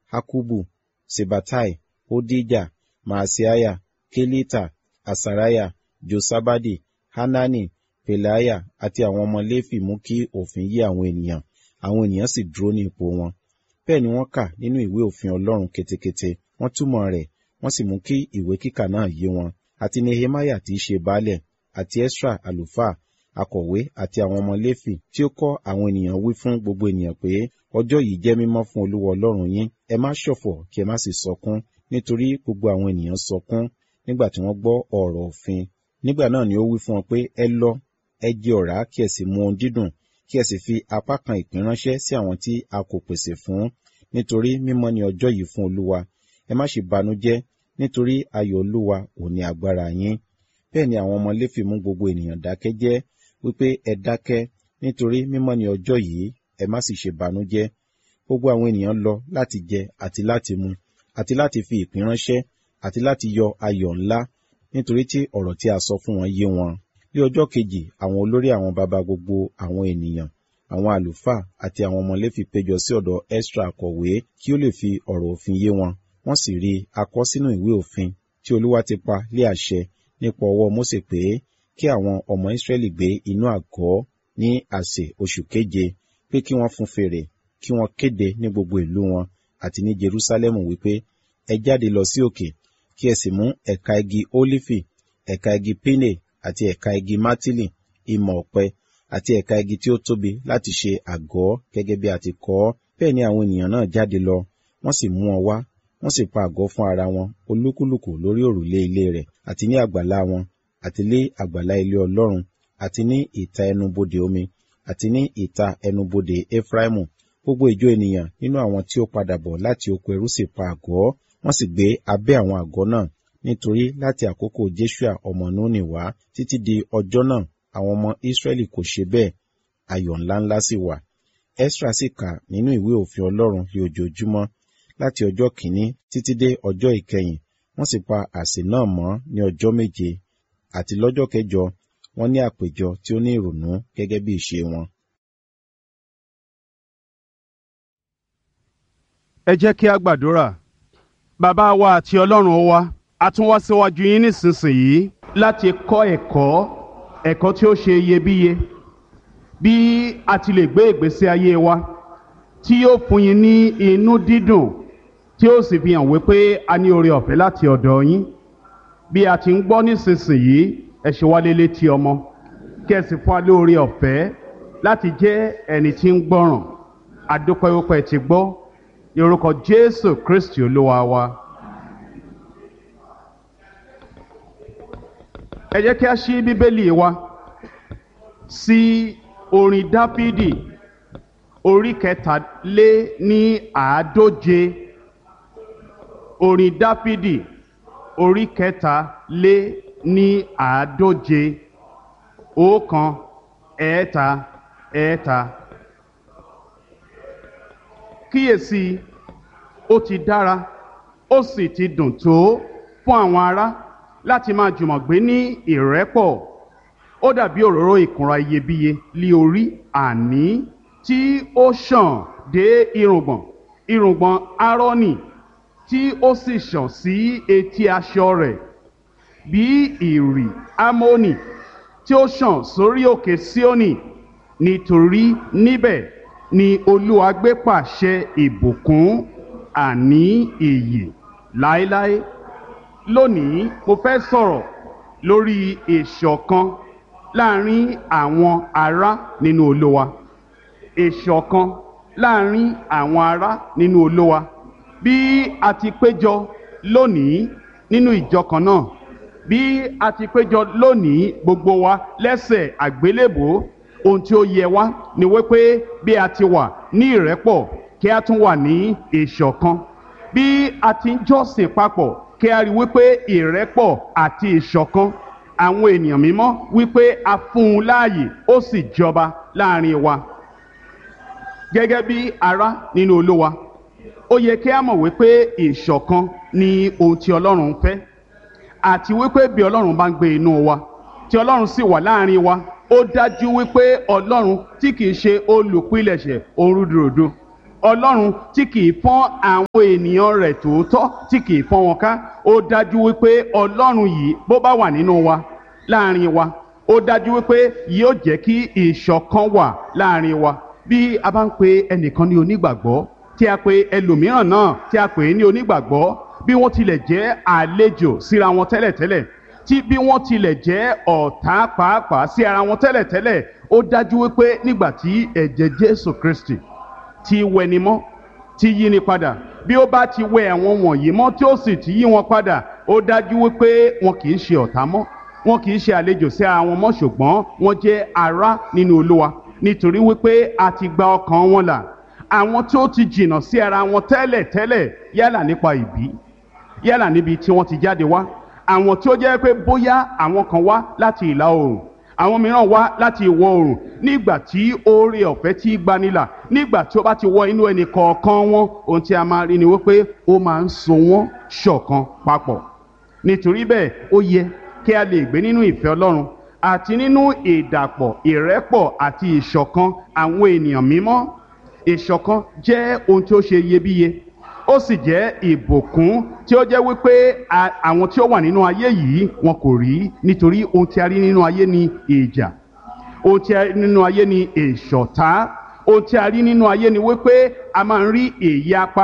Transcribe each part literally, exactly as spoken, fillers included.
Hakubu, Sebatai, Hodija, Maasiaya, Kelita, Asaraya, Josabadi, Hanani, Pelaya àti àwọn ọmọ Léfì mú kí òfin yé àwọn ènìyàn, àwọn ènìyàn sì dúró ní ipò wọn. Bẹ́ẹ̀ ni wọ́n kà nínú ìwé òfin Ọlọ́run ketekete, wọ́n túmọ̀ rẹ̀, wọ́n sì mú kí ìwé kíkà náà yé wọn. Àti Nehemiah tí í ṣe baálẹ̀, àti Esra àlùfáà, akọ̀wé àti àwọn ọmọ Léfì tí ó kọ́ àwọn ènìyàn wí fún gbogbo ènìyàn pé ọjọ́ yìí jẹ́ mímọ́ fún Olúwa Ọlọ́run yín, ẹ má ṣọ̀fọ̀ kí ẹ má sì sọkún, nítorí gbogbo àwọn ènìyàn sọkún nígbà tí wọ́n gbọ́ ọ̀rọ̀ òfin. Nígbà náà ni ó wí fún wọn pé ẹ lọ, ẹ jẹ ọ̀rá kí ẹ sì mu ohun dídùn, kí ẹ sì fi apá kan ìpín ránṣẹ́ sí àwọn tí a kò pèsè fún, nítorí mímọ́ ni ọjọ́ yìí fún Olúwa. Ẹ má ṣe banújẹ́, nítorí ayọ̀ Olúwa ò ní agbára yín. Bẹ́ẹ̀ ni àwọn ọmọ Léfì mú gbogbo ènìyàn dákẹ́ jẹ́, wípé ẹ dákẹ́, nítorí mímọ́ ni ọjọ́ yìí, ẹ má sì ṣe banújẹ́. Gbogbo àwọn ènìyàn lọ láti jẹ àti láti mu, àti láti fi ìpín ránṣẹ́, àti láti yọ ayọ̀ ńlá, nítorí tí ọ̀rọ̀ tí a sọ fún wọn yé wọn. Ní ọjọ́ kejì, àwọn olórí àwọn baba gbogbo àwọn ènìyàn, àwọn àlùfáà àti àwọn ọmọ Léfì péjọ sí ọ̀dọ̀ Esra akọ̀wé kí ó lè fi ọ̀rọ̀ òfin yé wọn. Wọ́n sì rí akọ sínú ìwé òfin tí Olúwa ti pa lé àṣẹ nípa ọwọ́ Mósè pé kí àwọn ọmọ Ísírẹ́lì gbé inú àgọ́ ní àsè oṣù keje, pé kí wọ́n fún fèrè, kí wọ́n kéde ní gbogbo ìlú wọn àti ní Jerúsálẹ́mù wípé ẹ jáde lọ sí òkè, kí ẹ sì mú ẹ̀ka igi ólífì, ẹ̀ka igi pínè àti ẹ̀ka igi mátìlì, ìmọ̀ ọ̀pẹ àti ẹ̀ka igi tí ó tóbi láti ṣe àgọ́ gẹ́gẹ́ bí a ti kọ ọ́. Bẹ́ẹ̀ ni àwọn ènìyàn náà jáde lọ, wọ́n sì mú wọn wá, wọ́n sì pa àgọ́ fún ara wọn, olúkúlùkù lórí òrùlé ilé rẹ̀, àti ní àgbàlá wọn, àti lé àgbàlá ilé Ọlọ́run, àti ní ìta ẹnubodè omi, àti ní ìta ẹnubodè Efraimu. Gbogbo ìjọ ènìyàn nínú àwọn tí ó padà bọ̀ láti oko ẹrú sì pa àgọ́, wọ́n sì gbé abẹ́ àwọn àgọ́ náà, nítorí láti àkókò Jeṣua ọmọ Núnì wá títí di ọjọ́ náà àwọn ọmọ Ísírẹ́lì kò ṣe bẹ́ẹ̀, ayọ̀ ńláńlá sì wà. Esra sì kà nínú ìwé òfin Ọlọ́run lé ojoojúmọ́ láti ọjọ́ kìíní títí dé ọjọ́ ìkẹyìn. Wọ́n sì pa àsè náà mọ́ ní ọjọ́ méje, àti lọ́jọ́ kẹjọ wọ́n ní àpéjọ tí ó ní ìrònú gẹ́gẹ́ bí ìṣe wọn. Ẹ jẹ́ kí a gbàdúrà. Bàbá wa àti Ọlọ́run wa, a tún wá síwájú yín nísinsìnyí láti kọ́ ẹ̀kọ́ ẹ̀kọ́ tí ó ṣe iyebíye bí a ti lè gbé ìgbésí ayé wa tí yóò fún yín ní inú dídùn, tí ó sì fi hàn wípé a ní oore ọ̀fẹ́ láti ọ̀dọ̀ yín. Bí a ti ń gbọ́ nísinsìnyí, ẹ ṣe wá létí ọmọ, kí ẹ sì fún wa lóore ọ̀fẹ́ láti jẹ́ ẹni tí ń gbọ́ràn. A dúpẹ́ wípé ẹ ti gbọ́, ní orúkọ Jésù Kristi Olúwa wa. Ẹ jẹ́ kí a ṣí Bíbélì wa sí orin Dáfídì orí kẹtàlé ní àádóje. Orin Dáfídì orí kẹtàlé ní àádóje. Ọ̀kan, ẹ̀ẹ́ta, ẹ̀ẹ́ta. Kíyèsí, ó ti dára, ó sì ti dùn tó fún àwọn ará láti máa jùmọ̀ gbé ní ìrẹ́pọ̀. Ó dàbí òróró ìkunra iyebíye lí orí, àní tí ó ṣàn dé irùngbọ̀n, irùngbọ̀n Árónì, tí ó sì ṣàn sí etí aṣọ rẹ̀, bí ìrì Ámónì tí ó ṣàn sórí òkè Síónì, nítorí níbẹ̀ ni Olúwa gbé pàṣẹ ìbùkún, àní ìyè láéláé. Lónìí mo fẹ́ sọ̀rọ̀ lórí ìṣọ̀kan láàrin àwọn ará nínú Olúwa. Ìṣọ̀kan láàrin àwọn ará nínú Olúwa. Bí a ti péjọ lónìí nínú ìjọ kan náà, bí a ti péjọ lónìí gbogbo wa lẹ́sẹ̀ àgbélébùú, ohun tí ó yẹ wá ni wípé bí a ti wà ní ìrẹ́pọ̀, kí a tún wà ní ìṣọ̀kan. Bí a ti ń jọ́sìn papọ̀, kí a rí wípé ìrẹ́pọ̀ àti ìṣọ̀kan àwọn ènìyàn mímọ́ wípé a fún un láàyè, ó sì jọba láàrin wa. Gẹ́gẹ́ bí ará nínú Olúwa, ó yẹ kí a mọ̀ wípé ìṣọ̀kan ni ohun tí Ọlọ́run fẹ́, àti wípé bí Ọlọ́run bá ń gbé inú wa, tí Ọlọ́run sì wà láàrin wa, ó dájú wípé Ọlọ́run tí kìí ṣe olùpilẹ̀ṣẹ̀ ohun rúdurùdu, Ọlọ́run tí kìí fọ́n àwọn ènìyàn rẹ̀ tòótọ́ tí kìí fọ́n wọn ká. Ó dájú wípé Ọlọ́run yìí bó bá wà nínú wa, láàrin wa, ó dájú wípé yóò jẹ́ kí ìṣọ̀kan wà láàrin wa. Bí a bá ń pe ẹnìkan ní onígbàgbọ́, tí a pe ẹlòmíràn náà tí a pè é ní onígbàgbọ́, bí wọ́n tilẹ̀ jẹ́ àlejò síra wọn tẹ́lẹ̀tẹ́lẹ̀, tí bí wọ́n tilẹ̀ jẹ́ ọ̀tá pàápàá sí ara wọn tẹ́lẹ̀tẹ́lẹ̀, ó dájú wípé nígbà tí ẹ̀jẹ̀ Jésù Kristi ti wẹni mọ́, ti yí ni padà, bí ó bá ti wẹ àwọn wọ̀nyí mọ́ tí ó sì ti yí wọn padà, ó dájú wípé wọn kì í ṣe ọ̀tá mọ́, wọn kì í ṣe àlejò sí ara wọn mọ́, ṣùgbọ́n wọ́n jẹ́ ará nínú Olúwa, nítorí wípé a ti gba ọkàn wọn là. Àwọn tí ó ti jìnnà sí ara wọn tẹ́lẹ̀tẹ́lẹ̀, yálà nípa ìbí, yálà níbi tí wọ́n ti jáde wá, àwọn tí ó jẹ́ pé bóyá àwọn kan wá láti ìlà oòrùn, àwọn mìíràn wá láti ìwọ̀ oòrùn, nígbà tí oore ọ̀fẹ́ tí gbanilà, nígbà tí ó bá ti wọ inú ẹnì kọ̀ọ̀kan wọn, ohun tí a máa rí ni wípé ó máa ń so wọ́n ṣọ̀kan papọ̀. Nítorí bẹ́ẹ̀, ó yẹ kí a lè gbé nínú ìfẹ́ Ọlọ́run àti nínú ìdàpọ̀, ìrẹ́pọ̀ àti ìṣọ̀kan àwọn ènìyàn mímọ́. Ìṣọ̀kan jẹ́ ohun tí ó ṣe iyebíye, ó sì jẹ́ ìbùkún tí ó jẹ́ wípé àwọn tí ó wà nínú ayé yìí wọn kò rí, nítorí ohun tí a rí nínú ayé ni ìjà, ohun tí a rí nínú ayé ni ìṣọ̀tá, ohun tí a rí nínú ayé ni wípé a máa ń rí ìyapa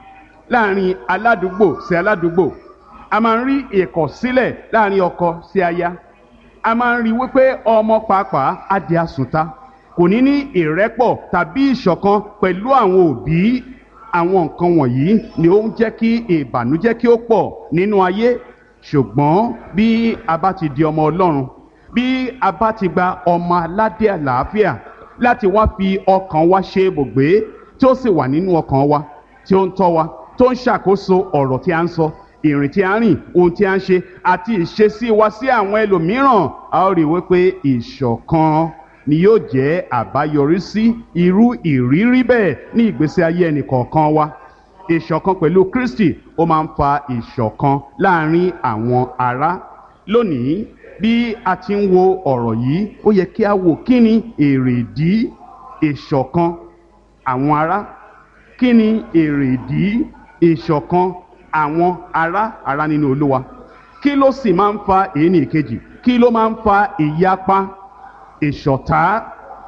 láàrin aládùúgbò sí aládùúgbò, a máa ń rí ìkọ̀sílẹ̀ láàrin ọkọ sí aya, a máa ń rí wípé ọmọ pàápàá á di àsùntà, kò ní ní ìrẹ́pọ̀ tàbí ìṣọ̀kan pẹ̀lú àwọn òbí. Àwọn nǹkan wọ̀nyí ni ó ń jẹ́ kí ìbànújẹ́ kí ó pọ̀ nínú ayé. Ṣùgbọ́n bí a bá ti di ọmọ Ọlọ́run, bí a bá ti gba ọmọ aládé àlàáfíà láti wá fi ọkàn wa ṣe ibùgbé, tí ó sì wà nínú ọkàn wa, tí ó ń tọ́ wa, tó ń ṣàkóso ọ̀rọ̀ tí a ń sọ, ìrìn tí a ń rìn, ohun tí a ń ṣe àti ìṣesí wa sí àwọn ẹlòmíràn, a ó rí wípé ìṣọ̀kan ni yóò jẹ́ àbáyọrí sí irú ìrírí bẹ́ẹ̀ ní ìgbésí ayé ẹnìkọ̀ọ̀kan wa. Ìṣọ̀kan pẹ̀lú Kristi ó máa ń fa ìṣọ̀kan láàrin àwọn ará. Lónìí, bí a ti ń wo ọ̀rọ̀ yìí, ó yẹ kí a wò kí ni èrèdí ìṣọ̀kan àwọn ará, kí ni èrèdí ìṣọ̀kan àwọn ará ará nínú Olúwa, kí ló sì máa ń fa èyí ní ìkejì, kí ló máa ń fa ìyapa, ìṣọ̀tá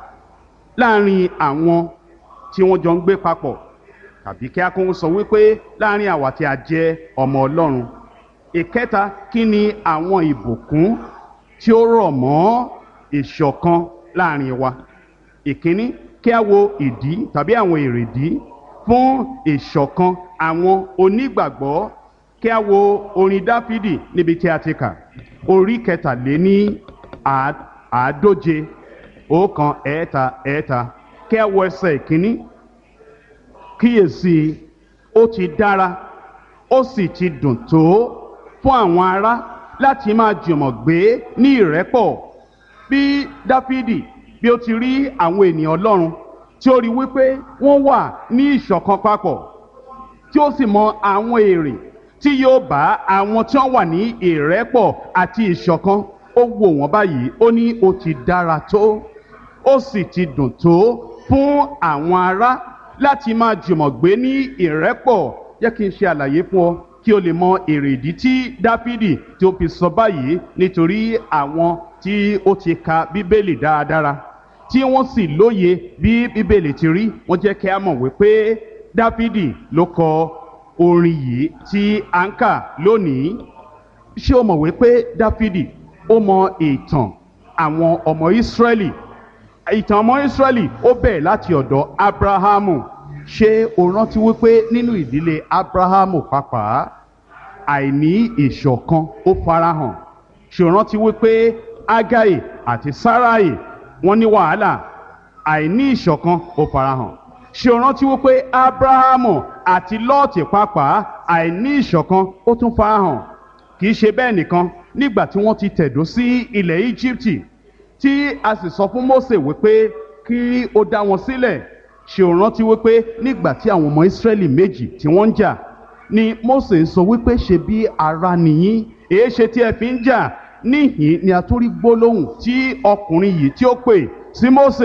láàrin àwọn tí wọ́n jọ ń gbé papọ̀, tàbí kí a kún sọ wípé láàrin àwa tí a jẹ́ ọmọ Ọlọ́run. Ìkẹta, kí ni àwọn ìbùkún tí ó rọ̀ mọ́ ìṣọ̀kan láàrin wa. Ìkíní, kí a wo ìdí tàbí àwọn èrèdí fún ìṣọ̀kan àwọn onígbàgbọ́. Kí a wo orin Dáfídì níbi tí a ti kà, orí kẹtàléní àádóje, ọ̀kan ẹ̀ẹ́ta ẹ̀ẹ́ta. Kí a wo ẹsẹ̀ ìkíní. Kíyèsí, ó ti dára, ó sì ti dùn tó fún àwọn ará láti máa jùmọ̀ gbé ní ìrẹ́pọ̀. Bí Dáfídì bí ó ti rí àwọn ènìyàn Ọlọ́run tí ó rí wípé wọ́n wà ní ìṣọ̀kan papọ̀, tí ó sì mọ àwọn èrè tí yóò bá àwọn tí wọ́n wà ní ìrẹ́pọ̀ àti ìṣọ̀kan, ó wò wọ́n báyìí, ó ní ó ti dára tó, ó sì ti dùn tó fún àwọn ará láti máa jùmọ̀ gbé ní ìrẹ́pọ̀. Jẹ́ kí n ṣe àlàyé fún ọ kí o lè mọ èrèdí tí Dáfídì tí ó fi sọ báyìí, nítorí àwọn tí ó ti ka Bíbélì dáradára tí wọ́n sì lóye bí Bíbélì ti rí, wọ́n jẹ́ kí a mọ̀ wípé Dáfídì ló kọ orin yìí tí a ń kà lónìí. Ṣé o mọ̀ wípé Dáfídì ó mọ ìtàn àwọn ọmọ Ísírẹ́lì? Ìtàn ọmọ Ísírẹ́lì ó bẹ̀rẹ̀ láti ọ̀dọ̀ Ábúráhámù. Ṣé o rántí wípé nínú ìdílé Ábúráhámù pàápàá àìní ìṣọ̀kan ó farahàn? Ṣé o rántí wípé Ágáì àti Sáráì wọ́n ní wàhálà, àìní ìṣọ̀kan ó farahàn? Ṣé o rántí wípé Ábúráhámù àti Lọ́ọ̀tì pàápàá àìní ìṣọ̀kan ó tún farahàn? Kì í ṣe bẹ́ẹ̀ nìkan, nígbà tí wọ́n ti tẹ̀dó sí ilẹ̀ Íjíbítì tí a sì sọ fún Mósè wípé kí ó dá wọn sílẹ̀, ṣé o rántí wípé nígbà tí àwọn ọmọ Ísírẹ́lì méjì tí wọ́n ń jà ni Mósè ń sọ wípé ṣe bí ará nìyín, èé ṣe tí ẹ fi ń jà? Níhìn ni a tún rí gbólóhùn tí ọkùnrin yìí tí ó pè sí Mósè,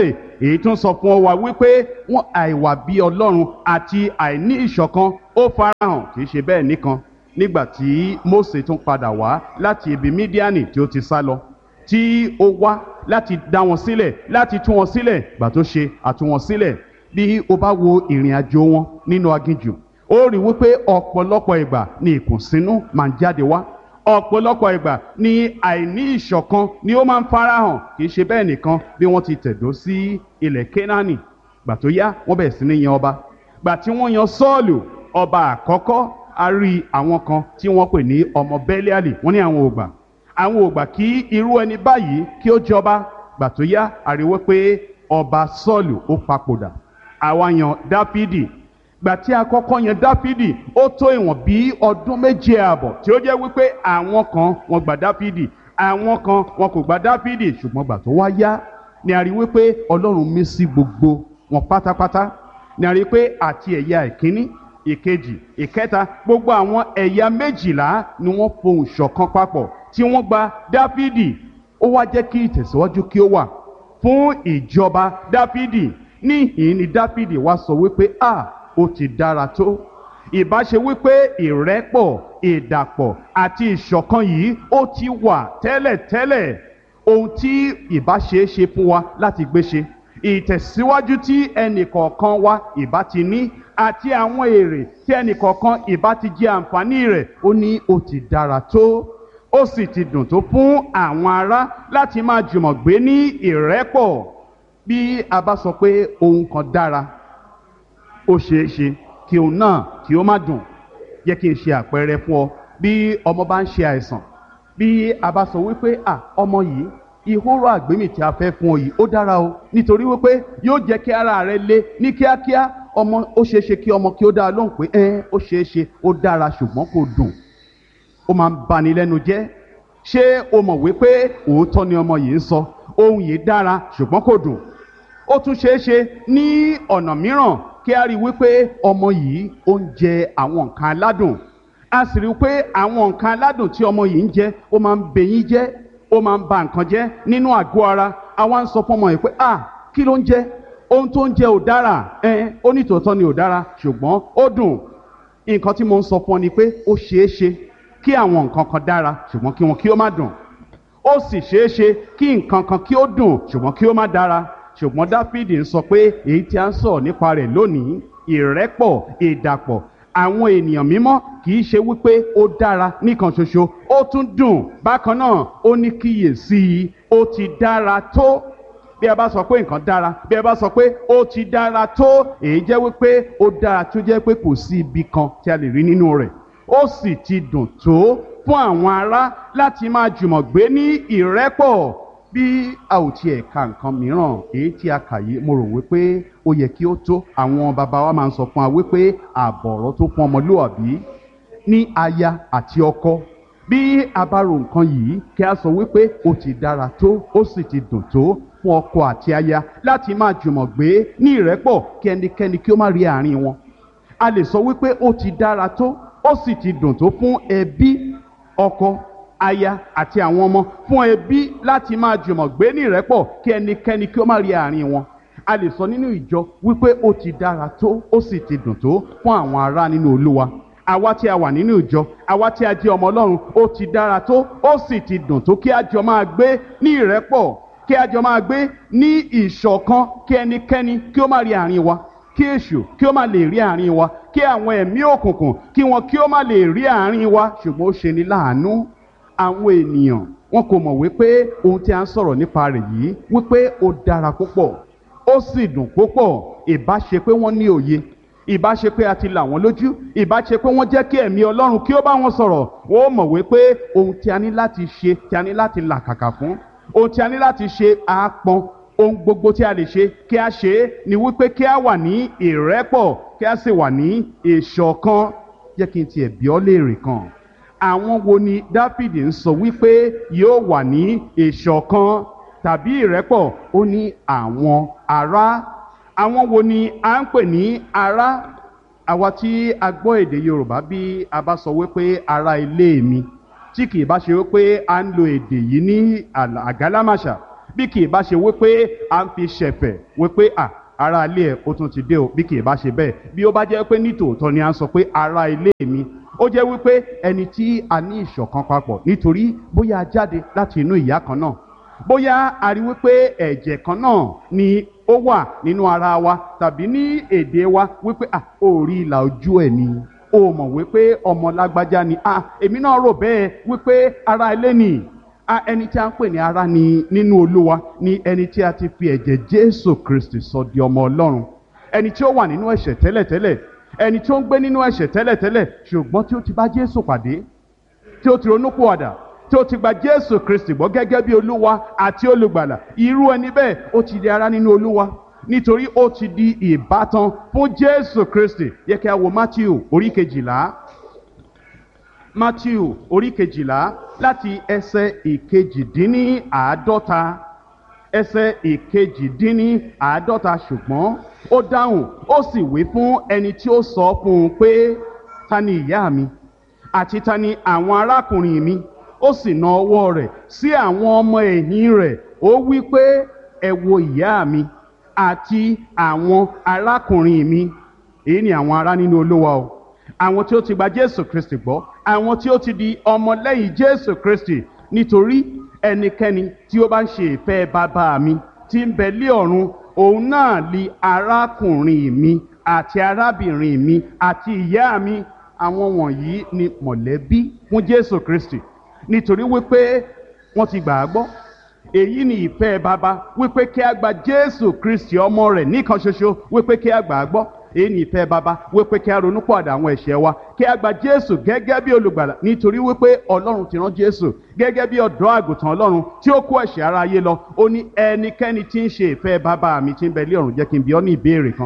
èyí tún sọ fún wa wípé wọn àìwà bí Ọlọ́run àti àìní ìṣọ̀kan ó farahàn. Kì í ṣe bẹ́ẹ̀ nìkan, nígbà tí Mósè tún padà wá láti ibi Mídíánì tí ó ti sá lọ, tí ó wá láti dá wọn sílẹ̀, láti tú wọn sílẹ̀, gbà tó ṣe àtú wọn sílẹ̀. Bí o bá wo ìrìn àjò wọn nínú aginjù, ó rí wípé ọ̀pọ̀lọpọ̀ ìgbà ni ìkùnsínú máa ń jáde wá, ọ̀pọ̀lọpọ̀ ìgbà ni àìní ìṣọ̀kan ni ó máa ń farahàn. Kì í ṣe bẹ́ẹ̀ nìkan, bí wọ́n ti tẹ̀dó sí ilẹ̀ Kénáánì, gbà tó yá wọ́n bẹ̀rẹ̀ sí ní yan ọba. Gbà tí wọ́n yan Sọ́ọ̀lù ọba àkọ́kọ́, a rí àwọn kan tí wọ́n pè ní ọmọ Bẹ́líálì, wọ́n ní àwọn ò gbà àwọn ò gbà kí irú ẹni báyìí kí ó jọba. Gbà tó yá a rí wípé ọba Sọ́ọ̀lù ó papòdà, àwa yan Dáfídì. Gbà tí a kọ́kọ́ yan Dáfídì, ó tó ìwọ̀n bí ọdún méje ààbọ̀ tí ó jẹ́ wípé àwọn kan wọ́n gba Dáfídì, àwọn kan wọn kò gba Dáfídì. Ṣùgbọ́n gbà tó wá yá ni a rí wípé Ọlọ́run mí sí gbogbo wọn pátápátá. Ni a rí pé àti ẹ̀yà ìkíní, ìkejì, ìkẹta, gbogbo àwọn ẹ̀yà méjìlá ni wọ́n fohùn ṣọ̀kan papọ̀ tí wọ́n gba Dáfídì. Ó wá jẹ́ kí ìtẹ̀síwájú kí ó wà fún ìjọba Dáfídì. Níhìn ni Dáfídì wá sọ wípé a ó ti dára tó. Ìbá ṣe wípé ìrẹ́pọ̀, ìdàpọ̀ àti ìṣọ̀kan yìí ó ti wà tẹ́lẹ̀tẹ́lẹ̀, ohun tí ìbá ṣe é ṣe fún wa láti gbé ṣe, ìtẹ̀síwájú tí ẹnìkọ̀ọ̀kan wa ìbá ti ní, àti àwọn èrè tí ẹnìkọ̀ọ̀kan ìbá ti jẹ àǹfààní rẹ̀, ó ní ó ti dára tó. Ó sì ti dùn tó fún àwọn ará láti máa jùmọ̀ gbé ní ìrẹ́pọ̀. Bí a bá sọ pé ohun kan dára, ó ṣeé ṣe kí òun náà kí ó má dùn. Jẹ́ kí n ṣe àpẹẹrẹ fún ọ. Bí ọmọ bá ń ṣe àìsàn, bí a bá sọ wípé à ọmọ yìí, ìhóró àgbémì tí a fẹ́ fún ọ yìí ó dára o, nítorí wípé yóò jẹ́ kí ara rẹ le ní kíákíá. Ọmọ ó ṣeé ṣe kí ọmọ kí ó dá lóhùn pé ẹ ó ṣeé ṣe ó dára, ṣùgbọ́n kò dùn. Ó máa ń bani lẹ́nu jẹ́. Ṣé o mọ̀ wípé òótọ́ ni ọmọ yìí ń sọ, ohun yìí dára ṣùgbọ́n kò dùn? Ó tún ṣeé ṣe ní ọ̀nà mìíràn kí a rí wípé ọmọ yìí ó ń jẹ àwọn nǹkan aládùn. A sì rí pé àwọn nǹkan aládùn tí ọmọ yìí ń jẹ ó máa ń bẹyín jẹ́, ó máa ń ba nǹkan jẹ́ nínú àgọ́ ara. Àwa ń sọ fún ọmọ yìí pé à kí ló ń jẹ? Ohun tó ń jẹ ò dára. ẹ ó ní tòótọ́ ni ò dára, ṣùgbọ́n ó dùn. Nǹkan tí mo ń sọ fún ọ ni pé ó ṣeé ṣe kí àwọn nǹkan kan dára ṣùgbọ́n kí wọn kí ó má dùn. Ó sì ṣeé ṣe kí nǹkan kan kí ó dùn ṣùgbọ́n kí ó má dára. Ṣùgbọ́n Dáfídì ń sọ pé èyí tí a ń sọ̀rọ̀ nípa rẹ̀ lónìí, ìrẹ́pọ̀, ìdàpọ̀ àwọn ènìyàn mímọ́, kì í ṣe wípé ó dára nìkan ṣoṣo, ó tún dùn bákan náà. Ó ní kíyèsí, ó ti dára tó. Bí a bá sọ pé nǹkan dára, bí a bá sọ pé ó ti dára tó, èyí jẹ́ wípé ó dára tó jẹ́ pé kò sí ibi kan tí a lè rí nínú rẹ̀. Ó sì ti dùn tó fún àwọn ará láti máa jùmọ̀ gbé ní ìrẹ́pọ̀. Bí a ò tiẹ̀ ka nǹkan mìíràn èyí tí a kà yìí, mo rò wípé ó yẹ kí ó tó. Àwọn bàbá wa máa ń sọ fún wa wípé àbọ̀rọ̀ tó fún ọmọlúwàbí ní aya àti ọkọ. Bí a bá ro nǹkan yìí, kí a sọ wípé ó ti dára tó, ó sì ti dùn tó fún ọkọ àti aya láti máa jùmọ̀ gbé ní ìrẹ́pọ̀, kí ẹnikẹ́ni kí ó má rí àárín wọn. A lè sọ wípé ó ti dára tó, ó sì ti dùn tó fún ẹbí, ọkọ, aya àti àwọn ọmọ, fún ẹbí láti máa jùmọ̀ gbé ní ìrẹ́pọ̀, kí ẹnikẹ́ni kí ó má rí àárín wọn. A lè sọ nínú ìjọ wípé ó ti dára tó, ó sì ti dùn tó fún àwọn ará nínú Olúwa. Àwa tí a wà nínú ìjọ, àwa tí a jẹ́ ọmọ Ọlọ́run, ó ti dára tó, ó sì ti dùn tó kí a jọ máa gbé ní ìrẹ́pọ̀, kí a jọ máa gbé ní ìṣọ̀kan, kí ẹnikẹ́ni kí ó má rí àárín wa, kí èṣù kí ó má lè rí àárín wa, kí àwọn ẹ̀mí òkùnkùn kí wọn kí ó má lè rí àárín wa. Ṣùgbọ́n ó ṣe ni láàánú, àwọn ènìyàn wọn kò mọ̀ wípé ohun tí a ń sọ̀rọ̀ nípa rẹ̀ yìí wípé ó dára púpọ̀, ó sì dùn púpọ̀. Ìbá ṣe pé wọ́n ní òye, ìbá ṣe pé a ti là wọ́n lójú, ìbá ṣe pé wọ́n jẹ́ kí ẹ̀mí Ọlọ́run kí ó bá wọn sọ̀rọ̀, wọ́n mọ̀ wípé ohun tí a ní láti ṣe, tí a ní láti làkàkà fún, ohun tí a ní láti ṣe àápọn, ohun gbogbo tí a lè ṣe kí a ṣe é ni wípé kí a wà ní ìrẹ́pọ̀, kí a sì wà ní ìṣọ̀kan. Jẹ́ kí n tiẹ̀ bi ọ́ léèrè kan. Àwọn wo ni Dáfídì ń sọ wípé yóò wà ní ìṣọ̀kan tàbí ìrẹ́pọ̀? Ó ní àwọn ará. Àwọn wo ni à ń pè ní ará? Àwa tí a gbọ́ èdè Yorùbá, bí a bá sọ wípé ará ilé mi, tí kì í bá ṣe wípé a ń lo èdè yìí ní àgálámàṣà, bí kì í bá ṣe wípé à ń fi ṣẹ̀fẹ̀ wípé à ará ilé ẹ̀ ó tún ti dé o, bí kì í bá ṣe bẹ́ẹ̀, bí ó bá jẹ́ pé nítòótọ́ ni à ń sọ pé ará ilé mi, ó jẹ́ wípé ẹni tí a ní ìṣọ̀kan papọ̀ nítorí bóyá a jáde láti inú ìyá kan náà, bóyá a rí wípé ẹ̀jẹ̀ kan náà ni ó wà nínú ara wa, tàbí ní èdè wa wípé à ó rí ìlà ojú ẹ̀ ni, ó mọ̀ wípé ọmọ lágbájá ni, à èmi náà rò bẹ́ẹ̀ wípé ará ilé ni. A ẹni tí a ń pè ní ará ni nínú Olúwa ni ẹni tí a ti fi ẹ̀jẹ̀ Jésù Kristi sọ di ọmọ Ọlọ́run, ẹni tí ó wà nínú ẹ̀ṣẹ̀ tẹ́lẹ̀tẹ́lẹ̀, ẹni tí ó ń gbé nínú ẹ̀ṣẹ̀ tẹ́lẹ̀tẹ́lẹ̀ ṣùgbọ́n tí ó ti bá Jésù pàdé, tí ó ti ronúpìwàdà, tí ó ti gba Jésù Kristi gbọ́ gẹ́gẹ́ bí Olúwa àti olùgbàlà, irú ẹni bẹ́ẹ̀ ó ti di ará nínú Olúwa nítorí ó ti di ìbátan fún Jésù Kristi. Yẹ kí a wo Mátíù orí kejìlá, Mátíù orí kejìlá láti ẹsẹ̀ ìkejìdínníàádọ́ta, ẹsẹ̀ ìkejìdínníàádọ́ta. Ṣùgbọ́n ó dáhùn ó sì wí fún ẹni tí ó sọ fún un pé ta ni ìyá mi àti ta ni àwọn arákùnrin mi, ó sì na ọwọ́ rẹ̀ sí àwọn ọmọ ẹ̀yìn rẹ̀, ó wí pé ẹ wo ìyá mi àti àwọn arákùnrin mi. Èyí ni àwọn ará nínú Olúwa o, àwọn tí ó ti gba Jésù Kristi gbọ́, àwọn tí ó ti di ọmọlẹ́yìn Jésù Kristi. Nítorí ẹnikẹ́ni tí ó bá ń ṣe ìfẹ́ bàbá mi tí ń bẹ lé ọ̀run, òun náà li arákùnrin mi àti arábìnrin mi àti ìyá mi. Àwọn wọ̀nyí ni mọ̀lẹ́bí fún Jésù Kristi, nítorí wípé wọ́n ti gbà á gbọ́. Èyí ni ìfẹ́ bàbá, wípé kí a gba Jésù Kristi ọmọ rẹ̀ nìkan ṣoṣo, wípé kí a gbà á gbọ́. Èyí ni ìfẹ́ bàbá, wípé kí a ronúpìwàdà àwọn ẹ̀ṣẹ̀ wa, kí a gba Jésù gẹ́gẹ́ bí olùgbàlà, nítorí wípé Ọlọ́run ti rán Jésù gẹ́gẹ́ bí ọ̀dọ́ àgùntàn Ọlọ́run tí ó kó ẹ̀ṣẹ̀ aráyé lọ. Ó ní ẹnikẹ́ni tí ń ṣe ìfẹ́ bàbá mi tí ń bẹ lé ọ̀run. Jẹ́ kí n bi ọ́ ní ìbéèrè kan.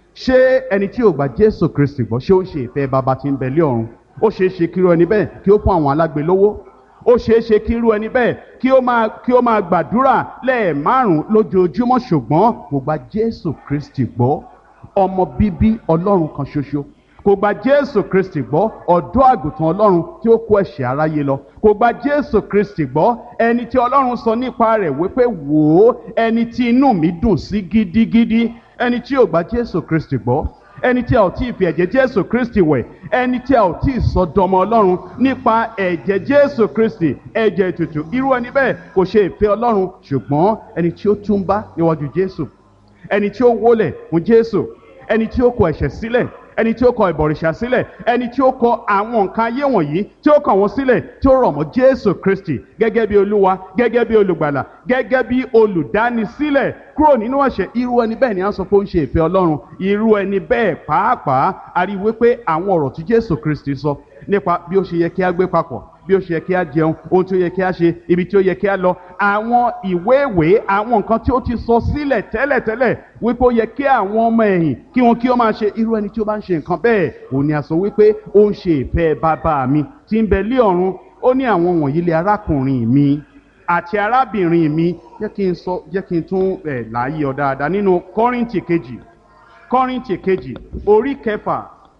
Ṣé ẹni tí ò gba Jésù Kristi gbọ́, ṣé ó ń ṣe ìfẹ́ bàbá tí ń bẹ lé ọ̀run? Ó ṣeé ṣe kí irú ẹni bẹ́ẹ̀ kí ó fún àwọn alágbe lówó. Ó ṣeé ṣe kí irú ẹni bẹ́ẹ̀ kí ó máa kí ó máa gbàdúrà lẹ́ẹ̀márùn-ún lójoojúmọ́, ṣùgbọ́n kò gba Jésù Kristi gbọ́, ọmọ bíbí Ọlọ́run kan ṣoṣo. Kò gba Jésù Kristi gbọ́, ọ̀dọ́ àgùntàn Ọlọ́run tí ó kó ẹ̀ṣẹ̀ aráyé lọ. Kò gba Jésù Kristi gbọ́, ẹni tí Ọlọ́run sọ nípa rẹ̀ wípé wò ó, ẹni tí inú mi dùn sí gidigidi. Ẹni tí ò gba Jésù Kristi gbọ́, ẹni tí a ò tí ì fi ẹ̀jẹ̀ Jésù Kristi wẹ̀, ẹni tí a ò tí ì sọ dọmọ Ọlọ́run nípa ẹ̀jẹ̀ Jésù Kristi, ẹ̀jẹ̀ ètùtù, irú ẹni bẹ́ẹ̀ kò ṣe ìfẹ́ Ọlọ́run. Ṣùgbọ́n ẹni tí ó túnbá níwájú Jésù, ẹni tí ó wólẹ̀ fún Jésù, ẹni tí ó kọ ẹ̀ṣẹ̀ sílẹ̀, ẹni tí ó kọ ìbọ̀rìṣà sílẹ̀, ẹni tí ó kọ àwọn nǹkan ayé wọ̀nyí tí ó kàn wọ́n sílẹ̀, tí ó rọ̀ mọ́ Jésù Kristi gẹ́gẹ́ bí Olúwa, gẹ́gẹ́ bí olùgbàlà, gẹ́gẹ́ bí olùdánisílẹ̀ kúrò nínú ẹ̀ṣẹ̀, irú ẹni bẹ́ẹ̀ ni a sọ pé ó ń ṣe ìfẹ́ Ọlọ́run. Irú ẹni bẹ́ẹ̀ pàápàá a rí wípé àwọn ọ̀rọ̀ tí Jésù Kristi sọ nípa bí ó ṣe yẹ kí a gbé papọ̀, bí ó ṣe yẹ kí a jẹun, ohun tí ó yẹ kí a ṣe, ibi tí ó yẹ kí a lọ, àwọn ìwé ìwé, àwọn nǹkan tí ó ti sọ sílẹ̀ tẹ́lẹ̀tẹ́lẹ̀ wípé ó yẹ kí àwọn ọmọ ẹ̀yìn kí wọn kí ó máa ṣe, irú ẹni tí ó bá ń ṣe nǹkan bẹ́ẹ̀, òun ni a sọ wípé ó ń ṣe ìfẹ́ bàbá mi tí ń bẹ lé ọ̀run. Ó ní àwọn wọ̀nyí lé arákùnrin mi àti arábìnrin mi. Jẹ́ kí n sọ jẹ́ kí n tún ẹ̀ láàyè ọ dáadáa nínú Kọ́ríńtì kejì, Kọ́ríńtì kejì orí kẹfà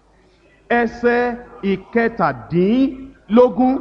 ẹsẹ̀ ìkẹtàdínlógún.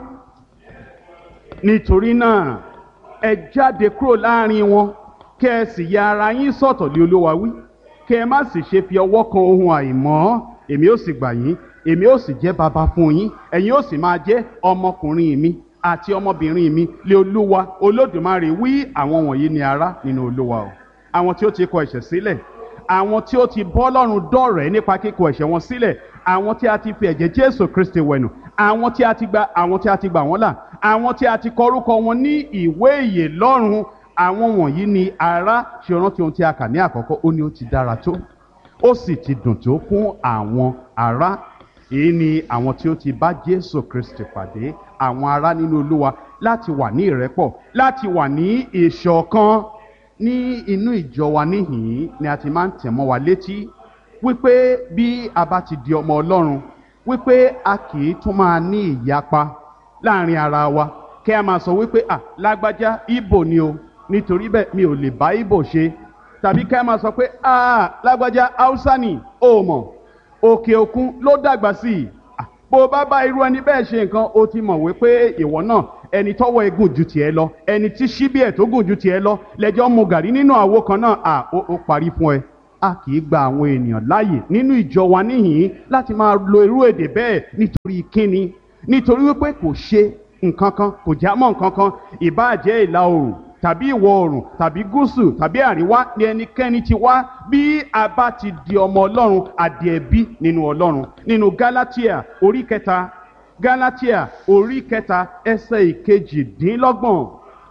Nítorí náà ẹ jáde kúrò láàrin wọn, kẹ́ ẹ sì ya ara yín sọ́tọ̀ lé Olúwa wí, kẹ́ ẹ má sì ṣe fi ọwọ́ kan ohun àìmọ́. Èmi ó sì gbà yín, èmi ó sì jẹ́ baba fún yín, ẹ̀yin ó sì máa jẹ́ ọmọkùnrin mi àti ọmọbìnrin mi lé Olúwa Olódùmarè wí. Àwọn wọ̀nyí ni ará nínú Olúwa o, àwọn tí ó ti kọ ẹ̀ṣẹ̀ sílẹ̀, àwọn tí ó ti bọ́ Ọlọ́run dọ̀rẹ́ nípa kíkọ ẹ̀ṣẹ̀ wọn sílẹ̀, àwọn tí a ti fi ẹ̀jẹ̀ Jésù Kristi wẹ̀nù, àwọn tí a ti gba àwọn tí a ti gbà wọ́n là, àwọn tí a ti kọ orúkọ wọn ní ìwé ìyè lọ́run. Àwọn wọ̀nyí ni ará. Ṣe rántí ohun tí a kà ní àkọ́kọ́, ó ní ó ti dára tó, ó sì ti dùn tó fún àwọn ará. Èyí ni àwọn tí ó ti bá Jésù Kristi pàdé, àwọn ará nínú Olúwa, láti wà ní ìrẹ́pọ̀, láti wà ní ìṣọ̀kan. Ní inú ìjọ wa níhìn-ín ni a ti máa ń tẹ̀ mọ́ wa létí wípé bí a bá ti di ọmọ Ọlọ́run, wípé a kì í tún máa ní ìyapa láàrin ara wa, kí a máa sọ wípé à lágbájá Ìgbò ni o, nítorí bẹ́ẹ̀ mi ò lè bá Ìgbò ṣe, tàbí kí a máa sọ pé à lágbájá Haúsá ni, ó mọ̀ òkè òkun ló dàgbà sí i. Bó bá bá irú ẹni bẹ́ẹ̀ ṣe nǹkan, ó ti mọ̀ wípé ìwọ náà ẹni tọ́wọ́ ẹ̀ gùn ju tiẹ̀ lọ, ẹni tí ṣíbí ẹ̀ tó gùn ju tiẹ̀ lọ, lẹ́jọ́ mu gàrí nínú àwo kan náà, à ó parí fún ẹ. A kì í gba àwọn ènìyàn láàyè nínú ìjọ wa níhìn-ín láti máa lo irú èdè bẹ́ẹ̀. Nítorí kíni? Nítorí wípé kò ṣe nǹkan kan, kò já mọ́ nǹkan kan. Ìbáà jẹ́ ìlà oòrùn tàbí ìwọ̀ oòrùn tàbí gúúsù tàbí àríwá ni ẹnikẹ́ni ti wá, bí a bá ti di ọmọ Ọlọ́run, àdì ẹ̀bí nínú Ọlọ́run. Nínú Gálátíà orí kẹta, Gálátíà orí kẹta ẹsẹ̀ ìkejìdínlọ́gbọ̀n,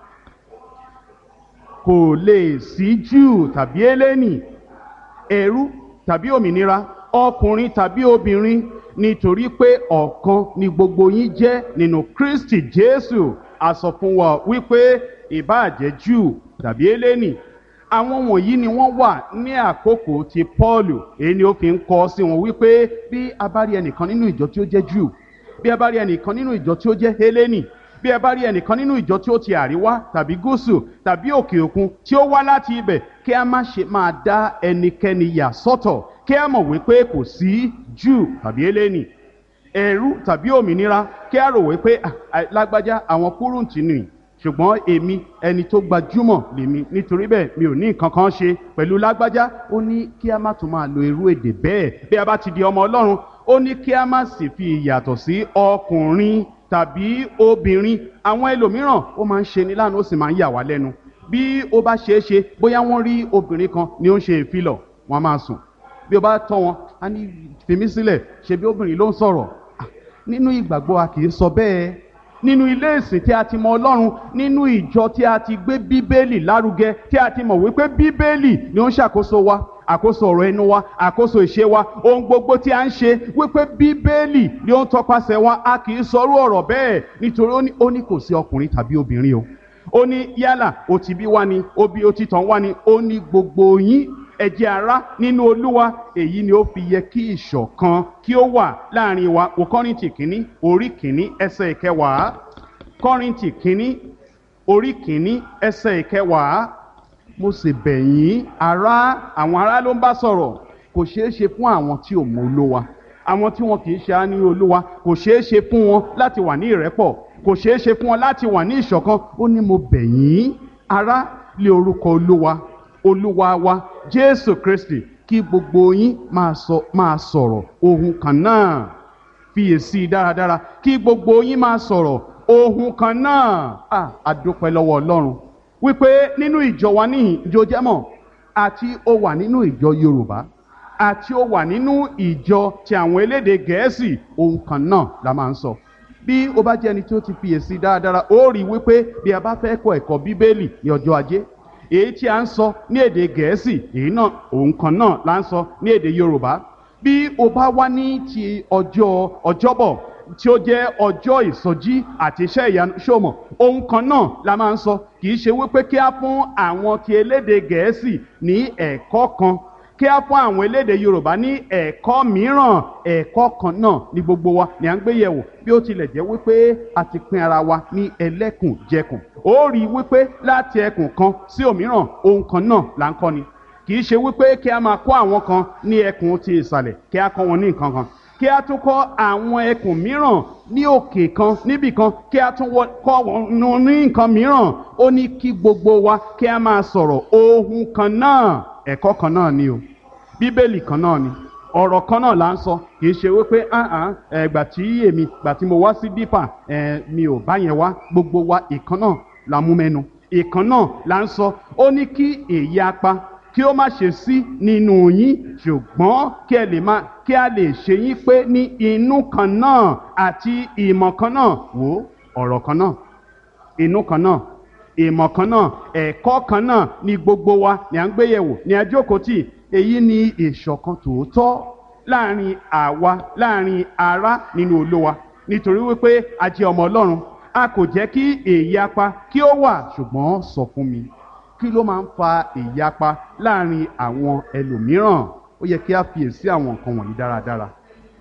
kò lè sí Júù tàbí Hélénì, ẹrú tàbí òmìnira, ọkùnrin tàbí obìnrin, nítorí pé ọ̀kan ni gbogbo yín jẹ́ nínú Kristi Jésù. A sọ fún wa wípé ìbáà jẹ́ Júù tàbí Hélénì, àwọn wọ̀nyí ni wọ́n wà ní àkókò ti Pọ́ọ̀lù. Èyí ni ó fi ń kọ sí wọn wípé bí a bá rí ẹnìkan nínú ìjọ tí ó jẹ́ Júù, bí a bá rí ẹnìkan nínú ìjọ tí ó jẹ́ Hélénì, bí ẹ bá rí ẹnìkan nínú ìjọ tí ó ti àríwá tàbí gúúsù tàbí òkè òkun tí ó wá láti ibẹ̀, kí a má ṣe máa dá ẹnikẹ́ni yà sọ́tọ̀, kí a mọ̀ wípé kò sí Júù tàbí Hélénì, ẹrú tàbí òmìnira, kí a rò wípé lágbájá àwọn kúrúǹtì nìyí, ṣùgbọ́n èmi ẹni tó gbajúmọ̀ lèmi, nítorí bẹ́ẹ̀ mi ò ní nǹkan kan ṣe pẹ̀lú lágbájá. Ó ní kí a má tún máa lo irú èdè bẹ́ẹ̀ bí a bá ti di ọmọ Ọlọ́run. Ó ní kí a má sì fi ìyàtọ̀ sí ọkùnrin tàbí obìnrin. Àwọn ẹlòmíràn ó máa ń ṣe ní láàánú, ó sì máa ń yà wá lẹ́nu. Bí ó bá ṣeé ṣe bóyá wọ́n rí obìnrin kan ni ó ń ṣe ìfilọ̀, wọ́n máa sùn. Bí ó bá tọ́ wọn, a ní fi mí sílẹ̀, ṣe bí obìnrin ló ń sọ̀rọ̀. Nínú ìgbàgbọ́ a kì í sọ bẹ́ẹ̀. Nínú ilé ìsìn tí a ti mọ Ọlọ́run, nínú ìjọ tí a ti gbé Bíbélì lárugẹ, tí a ti mọ̀ wípé Bíbélì ni ó ń ṣàkóso wa, àkóso ọ̀rọ̀ ẹnu wa, àkóso ìṣe wa, ohun gbogbo tí a ń ṣe, wípé Bíbélì ni ó ń tọpasẹ̀ wa. A kì í sọrú ọ̀rọ̀ bẹ́ẹ̀, nítorí ó ní kò sí ọkùnrin tàbí obìnrin o. Ó ní yálà ó ti bí wá ni, ó bí ó ti tàn wá ni, ó ní gbogbo yín ẹ jẹ́ ará nínú Olúwa. Èyí ni ó fi yẹ kí ìṣọ̀kan kí ó wà láàrin wa. Wo Kọ́ríńtì kínní orí kínní ẹsẹ̀ ìkẹwàá, Kọ́ríńtì kínní orí kínní ẹsẹ̀ ìkẹwàá. Mo sì bẹ̀ yín ará, àwọn ará ló ń bá sọ̀rọ̀. Kò ṣeé ṣe fún àwọn tí ò mọ Olúwa, àwọn tí wọn kì í ṣe á ní Olúwa, kò ṣeé ṣe fún wọn láti wà ní ìrẹ́pọ̀, kò ṣeé ṣe fún wọn láti wà ní ìṣọ̀kan. Ó ní mo bẹ̀ yín ará lé orúkọ Olúwa, Olúwa wa Jésù Kristi, kí gbogbo yín máa sọ máa sọ̀rọ̀ ohun kan náà. Fiyèsí dáradára, kí gbogbo yín máa sọ̀rọ̀ ohun kan náà. À, a dúpẹ́ lọ́wọ́ Ọlọ́run wípé nínú ìjọ wa níhìn, ìjọ jẹ́mọ̀, àti ó wà nínú ìjọ Yorùbá, àti ó wà nínú ìjọ ti àwọn elédè Gẹ̀ẹ́sì, ohun kan náà la máa ń sọ. Bí o bá jẹ́ ẹni tí ó ti fiyèsí dáradára, ó rí wípé bí a bá fẹ́ kọ́ ẹ̀kọ́ Bíbélì ní ọjọ́ Ajé, èyí tí a ń sọ ní èdè Gẹ̀ẹ́sì, èyí náà ohun kan náà la ń sọ ní èdè Yorùbá. Bí o bá wá ní ti ọjọ́ Ọjọ́bọ̀ tí ó jẹ́ ọjọ́ ìsọjí àti iṣẹ́ ìyanu, ṣòmọ̀ ohun kan náà la máa ń sọ. Kì í ṣe wípé kí á fún àwọn ti elédè Gẹ̀ẹ́sì ní ẹ̀kọ́ kan, kí á fún àwọn elédè Yorùbá ní ẹ̀kọ́ mìíràn. Ẹ̀kọ́ kan náà ni gbogbo wa ni à ń gbé yẹ̀wò, bí ó tilẹ̀ jẹ́ wípé a ti pín ara wa ní ẹlẹ́kùnjẹkùn. Ó rí wípé láti ẹkùn kan sí òmíràn ohun kan náà là ń kọ́ ni. Kì í ṣe wípé kí a máa kọ́ àwọn kan ní ẹkùn ti ìsàlẹ̀, kí a kọ́ wọn ní nǹkan kan, kí a tún kọ́ àwọn ẹkùn mìíràn ní òkè kan níbì kan, kí a tún kọ́ wọn ní nǹkan mìíràn. Ó ní kí gbogbo wa kí a máa sọ̀rọ̀ ohun kan náà. Ẹ̀kọ́ kan náà ni o, Bíbélì kan náà ni, ọ̀rọ̀ kan náà là ń sọ. Kì í ṣe wípé ẹgbà tí èmi gbà tí mo wá sí dípà mi ò bá yẹn wá. Gbogbo wa ìkan náà la mú mẹ́nu, ìkan náà là ń sọ. Ó ní kí èyí apá kí ó má ṣe sí nínú yín, ṣùgbọ́n kí ẹ lè máa kí a lè ṣe yín pé ní inú kan náà àti ìmọ̀ kan náà. Wò ọ̀rọ̀ kan náà, inú kan náà, ìmọ̀ kan náà, ẹ̀kọ́ kan náà ni gbogbo wa ni à ń gbé yẹ̀wò ní àjókòó tì. Èyí ni ìṣọ̀kan tòótọ́ láàrin àwa, láàrin ará nínú Olúwa, nítorí wípé a jẹ́ ọmọ Ọlọ́run. A kò jẹ́ kí ìyapa kí ó wà, ṣùgbọ́n sọ fún mi, kí ló máa ń fa ìyapa láàrin àwọn ẹlòmíràn? Ó yẹ kí a fiyèsí àwọn nǹkan wọ̀nyí dáradára.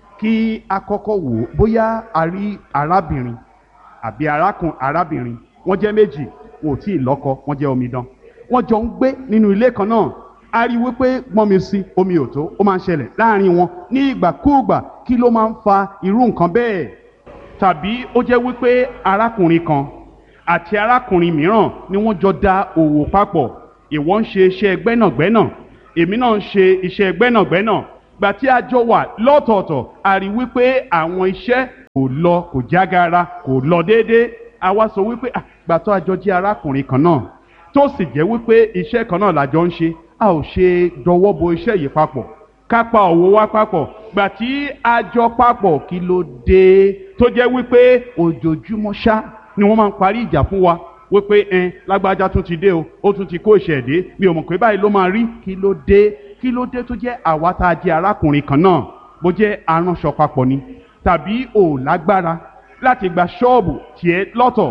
Kí a kọ́kọ́ wò ó bóyá a rí arábìnrin àbí arákùn arábìnrin, wọ́n jẹ́ méjì, wọn ò tí ì lọ́kọ, wọ́n jẹ́ omidan, wọ́n jọ ń gbé nínú ilé kan náà. A rí wípé gbọ́n mi sí omi ò tó, ó máa ń ṣẹlẹ̀ láàrin wọn ní ìgbàkúùgbà. Kí ló máa ń fa irú nǹkan bẹ́ẹ̀? Tàbí ó jẹ́ wípé arákùnrin kan àti arákùnrin mìíràn ni wọ́n jọ da òwò papọ̀. Ìwọ ń ṣe iṣẹ́ gbẹ́nàgbẹ́nà, èmi náà ń ṣe iṣẹ́ gbẹ́nàgbẹ́nà. Gbà tí a jọ wà lọ́tọ̀ọ̀tọ̀, a rí wípé àwọn iṣẹ́ kò lọ, kò jágara, kò lọ déédéé. A wá sọ wípé gbà tó a jọ jẹ́ arákùnrin kan náà, tó sì jẹ́ wípé iṣẹ́ kan náà la jọ ń ṣe, a ò ṣe dọwọ́ bo iṣẹ́ yìí papọ̀, ká pa òwò wa papọ̀. Gbà tí a jọ papọ̀, kí ló dé tó jẹ́ wípé ojoojúmọ́ ṣá ni wọ́n máa ń parí ìjà fún wa wípé ẹn lágbájá tún ti dé o, ó tún ti kó ìṣẹ̀dé, mi ò mọ̀ pé báyìí ló máa rí. Kí ló dé kí ló dé tó jẹ́ àwa tá a jẹ́ arákùnrin kan náà, bó jẹ́ aránṣọ papọ̀ ni, tàbí ò lágbára láti gba ṣọ́ọ̀bù tiẹ̀ lọ́tọ̀,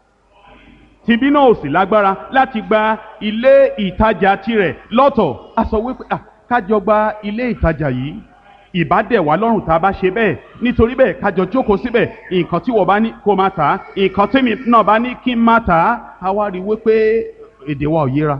tìbí náà ò sì lágbára láti gba ilé ìtajà tirẹ̀ lọ́tọ̀. A sọ wípé à kájọ gba ilé ìtajà yìí, ìbá dẹ̀ wá lọ́rùn tá a bá ṣe bẹ́ẹ̀. Nítorí bẹ́ẹ̀ kájọ jókòó síbẹ̀, nǹkan tí wọ́n bá ní kó máa tà á, nǹkan tèmi náà bá ní kí n máa tà á. A wá rí wípé èdè wa ò yéra,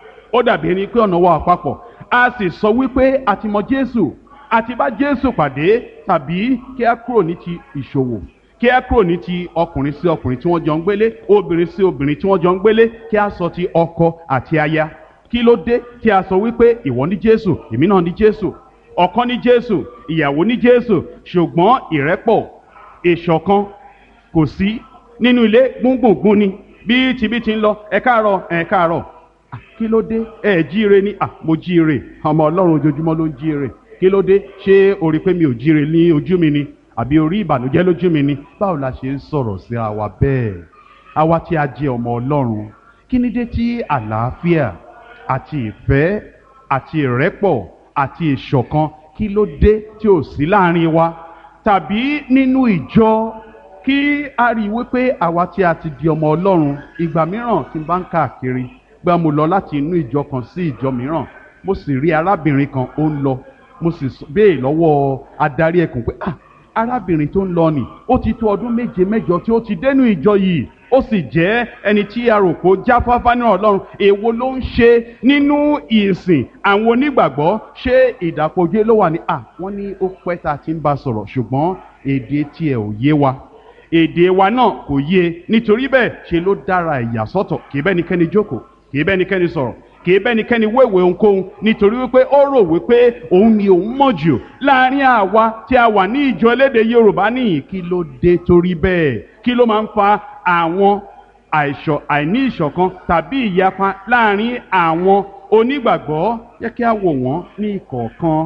ó dàbí ẹni pé ọ̀nà wa àpapọ̀. A sì sọ wípé a ti mọ Jésù, a ti bá Jésù pàdé, tàbí kí a kúrò ní ti ìṣòwò, kí a kúrò ní ti ọkùnrin sí ọkùnrin tí wọ́n jọ ń gbélé, obìnrin sí obìnrin tí wọ́n jọ ń gbélé, kí a sọ ti ọkọ àti aya. Kí ló dé tí a sọ wípé ìwọ ní Jésù, èmi náà ní Jésù, ọkọ ní Jésù, ìyàwó ní Jésù, ṣùgbọ́n ìrẹ́pọ̀, ìṣọ̀kan kò sí nínú ilé, gbùngbùngbùn ni bí tibí ti ń lọ, ẹ káàárọ̀ ẹ káàárọ̀. Kí ló dé ẹ jíire ní à mo jíire, ọmọ Ọlọ́run ojoojúmọ́ ló ń jíire. Kí ló dé, ṣé o rí pé mi ò jíire ní ojú mi ni, àbí orí ìbànújẹ́ lójú mi ni? Báwo la ṣe ń sọ̀rọ̀ sí àwa bẹ́ẹ̀, àwa tí a jẹ́ ọmọ Ọlọ́run? Kí ni dé tí àlàáfíà àti ìfẹ́ àti ìrẹ́pọ̀ àti ìṣọ̀kan, kí ló dé tí ò sí láàrin wa? Tàbí nínú ìjọ, kí a rí wípé àwa tí a ti di ọmọ Ọlọ́run, ìgbà mìíràn tí n bá ń káàkiri, gbà mo lọ láti inú ìjọ kan sí ìjọ mìíràn, mo sì rí arábìnrin kan ó ń lọ, mo sì béè lọ́wọ́ adarí ẹkùn pé ah arábìnrin tó ń lọ nì, ó ti tó ọdún méje mẹ́jọ tí ó ti dénú ìjọ yìí, ó sì jẹ́ ẹni tí a rò pé ó jáfáfá ní Ọlọ́run. Èwo ló ń ṣe nínú ìsìn àwọn onígbàgbọ́? Ṣé ìdàpọ̀jù ló wà ní? À wọ́n ní ó pẹ́ tá a ti ń bá sọ̀rọ̀, ṣùgbọ́n èdè tiẹ̀ ò yé wa, èdè wa náà kò yé. Nítorí bẹ́ẹ̀ ṣe ló dára ẹ̀yà sọ́tọ̀, kì í bẹ́nikẹ́ni jókòó, kì í bẹ́nikẹ́ni sọ̀rọ̀, kì í bẹ́nikẹ́ni wéwèé ohunkóhun, nítorí wípé ó rò wípé òun ni òun mọ̀ jù láàrin àwa tí a wà ní ìjọ elédè Yorùbá nìyí. Kí ló dé torí bẹ́ẹ̀? Kí ló máa ń fa àwọn àìṣọ̀ àìní ìṣọ̀kan tàbí ìyapa láàrin àwọn onígbàgbọ́? Jẹ́ kí a wò wọ́n ní ìkọ̀ọ̀kan.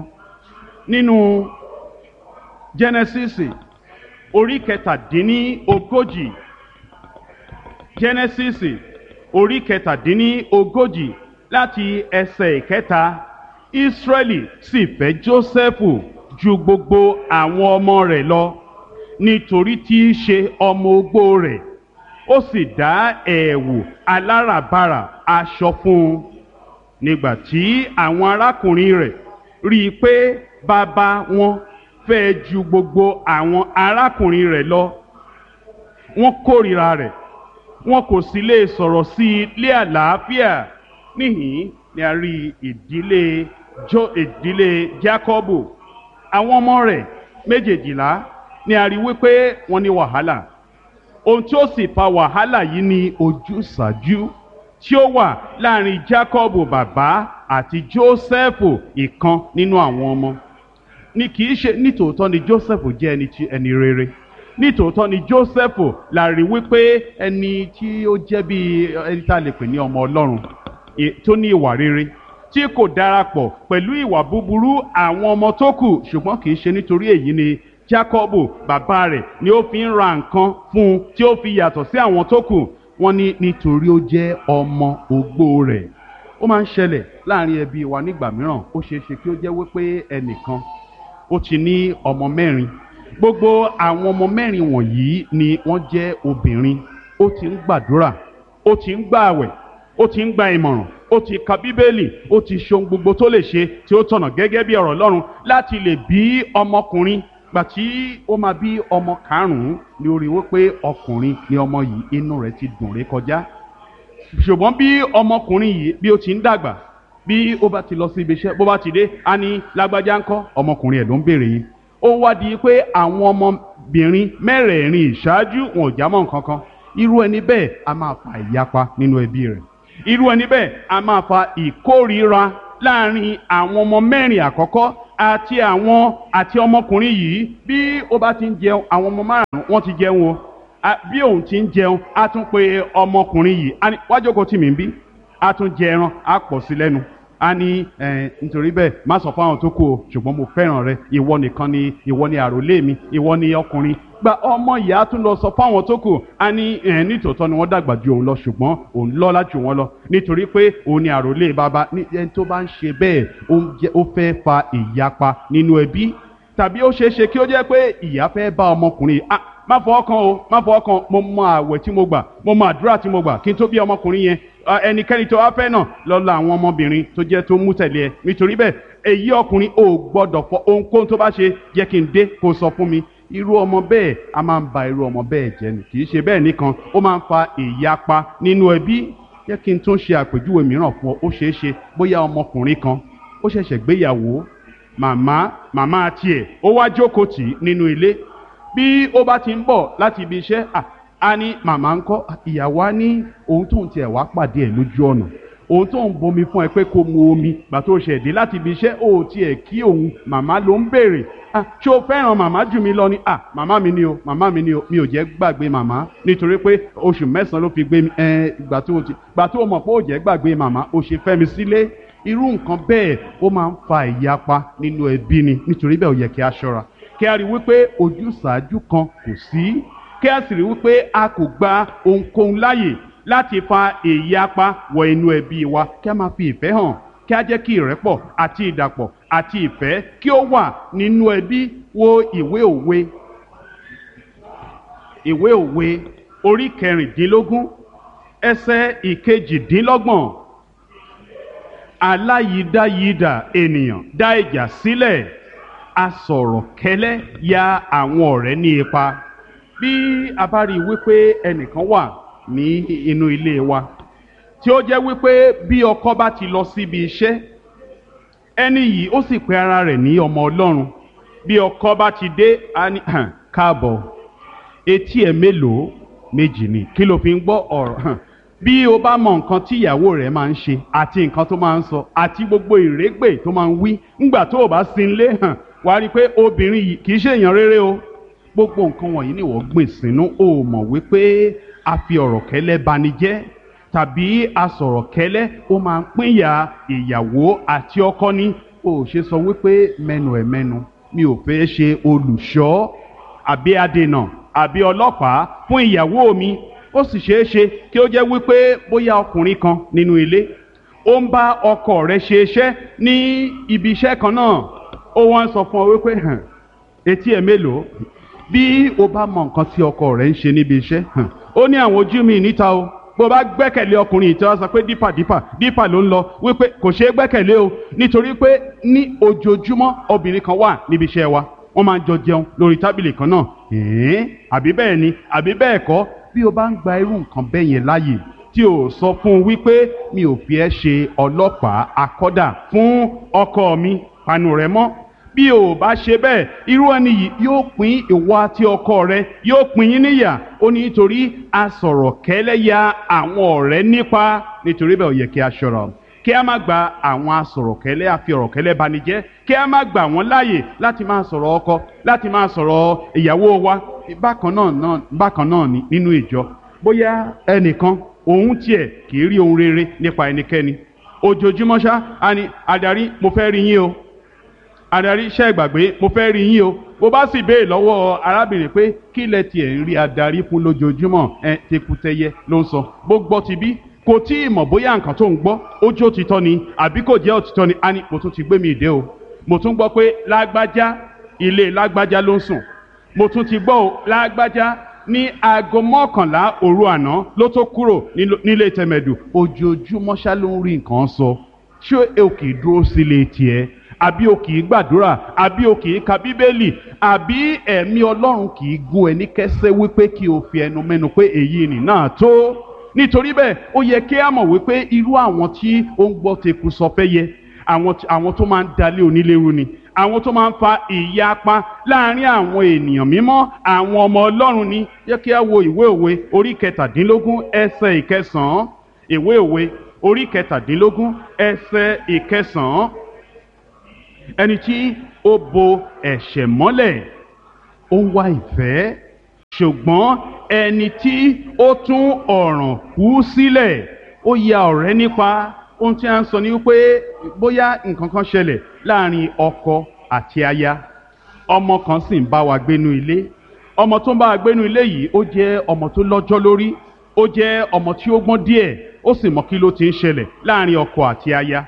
Nínú Jẹ́nẹ́sísì orí kẹtàdínní ogójì, Jẹ́nẹ́sísì orí kẹtàdínní ogójì láti ẹsẹ̀ ìkẹta. Ísírẹ́lì sì fẹ́ Jósẹ́fù ju gbogbo àwọn ọmọ rẹ̀ lọ, nítorí tí í ṣe ọmọ ogbó rẹ̀. Ó sì dá ẹ̀wù aláràbarà aṣọ fún un. Nígbà tí àwọn arákùnrin rẹ̀ rí i pé bàbá wọn fẹ́ ju gbogbo àwọn arákùnrin rẹ̀ lọ, wọ́n kórìíra rẹ̀, wọn kò sì lè sọ̀rọ̀ sí i lé àlàáfíà. Níhìn ni a rí ìdílé jo ìdílé Jákọ́bù. Àwọn ọmọ rẹ̀ méjèèjìlá ni a rí wípé wọ́n ní wàhálà. Ohun tí ó sì fa wàhálà yìí ni ojúsàájú tí ó wà láàrin Jákọ́bù bàbá àti Jósẹ́fù ìkan nínú àwọn ọmọ. Ní kì í ṣe nítòótọ́ ni Jósẹ́fù jẹ́ ẹni tí ẹni rere, nítòótọ́ ni Jósẹ́fù la rí wípé ẹni tí ó jẹ́ bí ẹni tá a lè pè ní ọmọ Ọlọ́run, tó ní ìwà rere, tí kò darapọ̀ pẹ̀lú ìwà búburú àwọn ọmọ tó kù. Ṣùgbọ́n kì í ṣe nítorí èyí ni Jákọ́bù bàbá rẹ̀ ni ó fi ń ra nǹkan fún un tí ó fi yàtọ̀ sí àwọn tó kù. Wọ́n ní nítorí ó jẹ́ ọmọ ogbó rẹ̀. Ó máa ń ṣẹlẹ̀ láàrin ẹbí wa nígbà mìíràn. Ó ṣeé ṣe kí ó jẹ́ wípé ẹnìkan ó ti ní ọmọ mẹ́rin. Gbogbo àwọn ọmọ mẹ́rin wọ̀nyí ni wọ́n jẹ́ obìnrin. Ó ti ń gbàdúrà, ó ti ń gbààwẹ̀, ó ti ń gba ìmọ̀ràn, ó ti ka Bíbélì, ó ti ṣe ohun gbogbo tó lè ṣe tí ó tọ̀nà gẹ́gẹ́ bí ọ̀rọ̀ Ọlọ́run láti lè bí ọmọkùnrin. Gbà tí ó máa bí ọmọ karùn-ún ni ó rí wípé ọkùnrin ni ọmọ yìí, inú rẹ̀ ti dùn ré kọjá. Ṣùgbọ́n bí ọmọkùnrin yìí bí ó ti ń dàgbà, bí ó bá ti lọ sí ibi iṣẹ́, bó bá ti dé, á ní lágbájá ńkọ́, ọmọkùnrin ẹ̀ ló ń béèrè yìí. Ó wá di pé àwọn ọmọbìnrin mẹ́rẹ̀ẹ̀rin ìṣáájú wọn ò jámọ́ nǹkan kan. irú ẹni bẹ́ẹ̀ a máa fa ìyapa nínú ẹbí rẹ̀, irú ẹni bẹ́ẹ̀ a máa fa ìkórìíra láàrin àwọn ọmọ mẹ́rin àkọ́kọ́ àti àwọn àti ọmọkùnrin yìí. Bí ó bá ti ń jẹun, àwọn ọmọ márùn-ún wọ́n ti jẹun o, bí òun ti ń jẹun á tún pe ọmọkùnrin yìí, á ní wá jókòó tì mí bí, á tún jẹ ẹran á pọ̀ sí lẹ́nu, á ní ẹ nítorí bẹ́ẹ̀ má sọ fáwọn tó kù o, ṣùgbọ́n mo fẹ́ràn rẹ, ìwọ nìkan ni ìwọ ni àròlé mi, ìwọ ni ọkùnrin. Gba ọmọ ìyá tún lọ sọ fáwọn tó kù, á ní ẹ nítòótọ́ ni wọ́n dàgbà ju òun lọ, ṣùgbọ́n òun lọ́lá jù wọ́n lọ nítorí pé òun ni àròlé bàbá. Ní ẹni tó bá ń ṣe bẹ́ẹ̀ ó fẹ́ fa ìyapa nínú ẹbí, tàbí ó ṣeé ṣe kí ó jẹ́ pé ìyá fẹ́ bá ọmọkùnrin ah má fọwọ́ kan o má fọwọ́ kan, mo mọ àwẹ̀ tí mo gbà, mo mọ àdúrà tí mo gbà kí n tó bí ọmọkùnrin yẹn, ẹnikẹ́ni tó wá fẹ́ náà lọ la àwọn ọmọbìnrin tó jẹ́ tó mú tẹ̀lé ẹ. Nítorí bẹ́ẹ̀ èyí ọkùnrin ò gbọ́dọ̀ fọ ohunkóhun tó bá ṣe jẹ́ kí n dé kó sọ fún mi. Irú ọmọ bẹ́ẹ̀ a máa ń ba irú ọmọ bẹ́ẹ̀ jẹ́ ni, kì í ṣe bẹ́ẹ̀ nìkan, ó máa ń fa ìyapa nínú ẹbí. Jẹ́ kí n tún ṣe àpèjúwe mìíràn fún ọ. Ó ṣeé ṣe bóyá ọmọkùnrin kan ó ṣẹ̀ṣẹ̀ gbéyàwó, màmá màmá tiẹ̀ ó wá jókòó tì í nínú ilé. Bí ó bá ti ń bọ̀ láti ibi iṣẹ́, a ní màmá ń kọ́, ìyàwó á ní òun tóun tiẹ̀ wá pàdé ẹ̀ lójú ọ̀nà, òun tóun bomi fún ẹ pé kó mu omi gbà tó ṣẹ̀ dé láti ibi iṣẹ́, ó tiẹ̀ kí òun, màmá ló ń béèrè, ṣé o fẹ́ràn màmá jù mí lọ ni? Màmá mi ni o, màmá mi ni o, mi ò jẹ́ gbàgbé màmá nítorí pé oṣù mẹ́sàn-án ló fi gbé mi, gbà tó gbà tó mọ̀ pé ó jẹ́ gbàgbé màmá, ó ṣe fẹ́ mi sílé. Irú nǹkan bẹ́ẹ̀ ó máa ń fa ìyapa nínú ẹbí ni, nítorí bẹ́ẹ̀ ó yẹ kí a ṣọ́ra, kí a rí wípé ojúsàájú kan kò sí, kí a sì rí wípé a kò gba ohunkóhun láàyè láti fa ìyapa wọ inú ẹbí wa, kí a máa fi ìfẹ́ hàn, kí a jẹ́ kí ìrẹ́pọ̀ àti ìdàpọ̀ àti ìfẹ́ kí ó wà nínú ẹbí. Wo ìwé òwe ìwé òwe orí kẹrìndínlógún ẹsẹ̀ ìkejìdínlọ́gbọ̀n. Aláyídáyídà ènìyàn dá ìjà sílẹ̀, asọ̀rọ̀ kẹ́lẹ́ ya àwọn ọ̀rẹ́ ní ipa. Bí a bá rí i wípé ẹnìkan wà ní inú ilé wa tí ó jẹ́ wípé bí ọkọ bá ti lọ síbi iṣẹ́, ẹni yìí ó sì pe ara rẹ̀ ní ọmọ Ọlọ́run, bí ọkọ bá ti dé á ní káàbọ̀, etí ẹ̀ mélòó? Méjì ni, kí ló fi ń gbọ́ ọ̀rọ̀? Bí o bá mọ nǹkan tí ìyàwó rẹ̀ máa ń ṣe àti nǹkan tó máa ń sọ àti gbogbo ìrégbè tó máa ń wí ńgbà tó o bá sin lé hàn, wà á rí i pé obìnrin yìí kì í ṣe èèyàn rere o. Gbogbo nǹkan wọ̀nyí ni wọ́n gbìn sínú. O mọ̀ wípé a fi ọ̀rọ̀ kẹ́lẹ́ bani jẹ́, tàbí a sọ̀rọ̀ kẹ́lẹ́ ó máa ń pínyà ìyàwó àti ọkọ ní. O ṣe sọ wípé mẹ́nu ẹ̀ mẹ́nu, mi ò fẹ́ ṣe olùṣọ́ àbí adènà àbí ọlọ́pàá fún ìyàwó mi. Ó sì ṣeé ṣe kí ó jẹ́ wípé bóyá ọkùnrin kan nínú ilé ó ń bá ọkọ rẹ̀ ṣe iṣẹ́ ní ibi iṣẹ́ kan náà, ó wọ́n sọ fún ọ wípé hàn etí ẹ̀ mélòó? Bí o bá mọ nǹkan tí ọkọ rẹ̀ ń ṣe níbi iṣẹ́, hàn ó ní àwọn ojú mi níta o. Bó bá gbẹ́kẹ̀lé ọkùnrin yìí tí wọ́n sọ pé dípà dípà dípà ló ń lọ, wípé kò ṣeé gbẹ́kẹ̀lé o, nítorí pé ní ojoojúmọ́ obìnrin kan wà níbi iṣẹ́ wa, wọ́n máa ń jọ jẹun lórí tábìlì kan náà. ẹ̀ẹ́n àbí bẹ́ẹ̀ ni àbí bẹ́ẹ̀ kọ́? Bí o bá ń gba irú nǹkan bẹ́ẹ̀ yẹn láàyè tí o sọ fún un wípé mi ò fi ẹ́ ṣe ọlọ́pàá akọ́dà fún ọkọ mi, panu rẹ mọ́. Bí o bá ṣe bẹ́ẹ̀, irú ẹni yìí yóò pín ìwọ àti ọkọ rẹ, yóò pín yín níyà. Ó ní nítorí a sọ̀rọ̀ kẹ́lẹ́ ya àwọn ọ̀rẹ́ nípa. Nítorí bẹ́ẹ̀ ó yẹ kí a ṣọ́ra, kí a má gba àwọn asọ̀rọ̀kẹ́lẹ́ àfi ọ̀rọ̀kẹ́lẹ́ bani jẹ́, kí a má gbà wọ́n láàyè láti máa sọ̀rọ̀ ọkọ, láti máa sọ̀rọ̀ ìyàwó wa. Bákan náà náà bákan náà ni nínú ìjọ, bóyá ẹnìkan òun tiẹ̀ kì í rí ohun rere nípa ẹnikẹ́ni, ojoojúmọ́ ṣá a ní adarí mo fẹ́ rí yín o, adarí ṣẹ́ ìgbàgbé mo fẹ́ rí yín o. Bó bá sì béè lọ́wọ́ arábìnrin pé kí lẹ tiẹ̀ ń rí adarí fún lójoojúmọ́, ẹ tekutẹyẹ ló ń sọ. Bó gbọ́ ti bí kò tí ì mọ̀ bóyá nǹkan tó ń gbọ́ ó jẹ́ òtítọ́ ni àbí kò jẹ́ òtítọ́ ni. A ní mo tún ti gbé mi ìdè o, mo tún gbọ́ pé lágbájá ilé lágbájá ló ń sùn, mo tún ti gbọ́ o lágbájá ní aago mọ́kànlá òru àná ló tó kúrò nílé tẹ̀mẹ̀dù. Ojoojúmọ́ ṣá ló ń rí nǹkan sọ. Ṣé o kì í dúró sílé tiẹ̀? Àbí o kì í gbàdúrà? Àbí o kì í ka bíbélì? Àbí ẹ̀mí Ọlọ́run kì í gún ẹ ní kẹ́sẹ́ wípé kí o fi ẹnu mẹ́nu pé èyí nì náà tó? Nítorí bẹ́ẹ̀ ó yẹ kí a mọ̀ wípé irú àwọn tí ó ń gbọ́ teku sọ fẹ́ yẹ, àwọn àwọn tó máa ń dalé onílérú ni, àwọn tó máa ń fa ìyapa láàrin àwọn ènìyàn mímọ́, àwọn ọmọ Ọlọ́run ni. Jẹ́ kí a wo ìwé òwe orí kẹtàdínlógún ẹsẹ̀ ìkẹsàn-án. Ìwé òwe orí kẹtàdínlógún ẹsẹ̀ ìkẹsàn-án. Ẹni tí ó bo ẹ̀ṣẹ̀ mọ́lẹ̀ ó ń wá ìfẹ́, ṣùgbọ́n ẹni tí ó tún ọ̀ràn kú sílẹ̀ ó ya ọ̀rẹ́ nípa. Ohun tí a ń sọ ni wípé bóyá nǹkan kan ṣẹlẹ̀ láàrin ọkọ àti aya, ọmọ kan sì ń bá wa gbénú ilé. Ọmọ tó ń bá wa gbénú ilé yìí ó jẹ́ ọmọ tó lọ́jọ́ lórí, ó jẹ́ ọmọ tí ó gbọ́n díẹ̀, ó sì mọ kí ló ti ń ṣẹlẹ̀ láàrin ọkọ àti aya.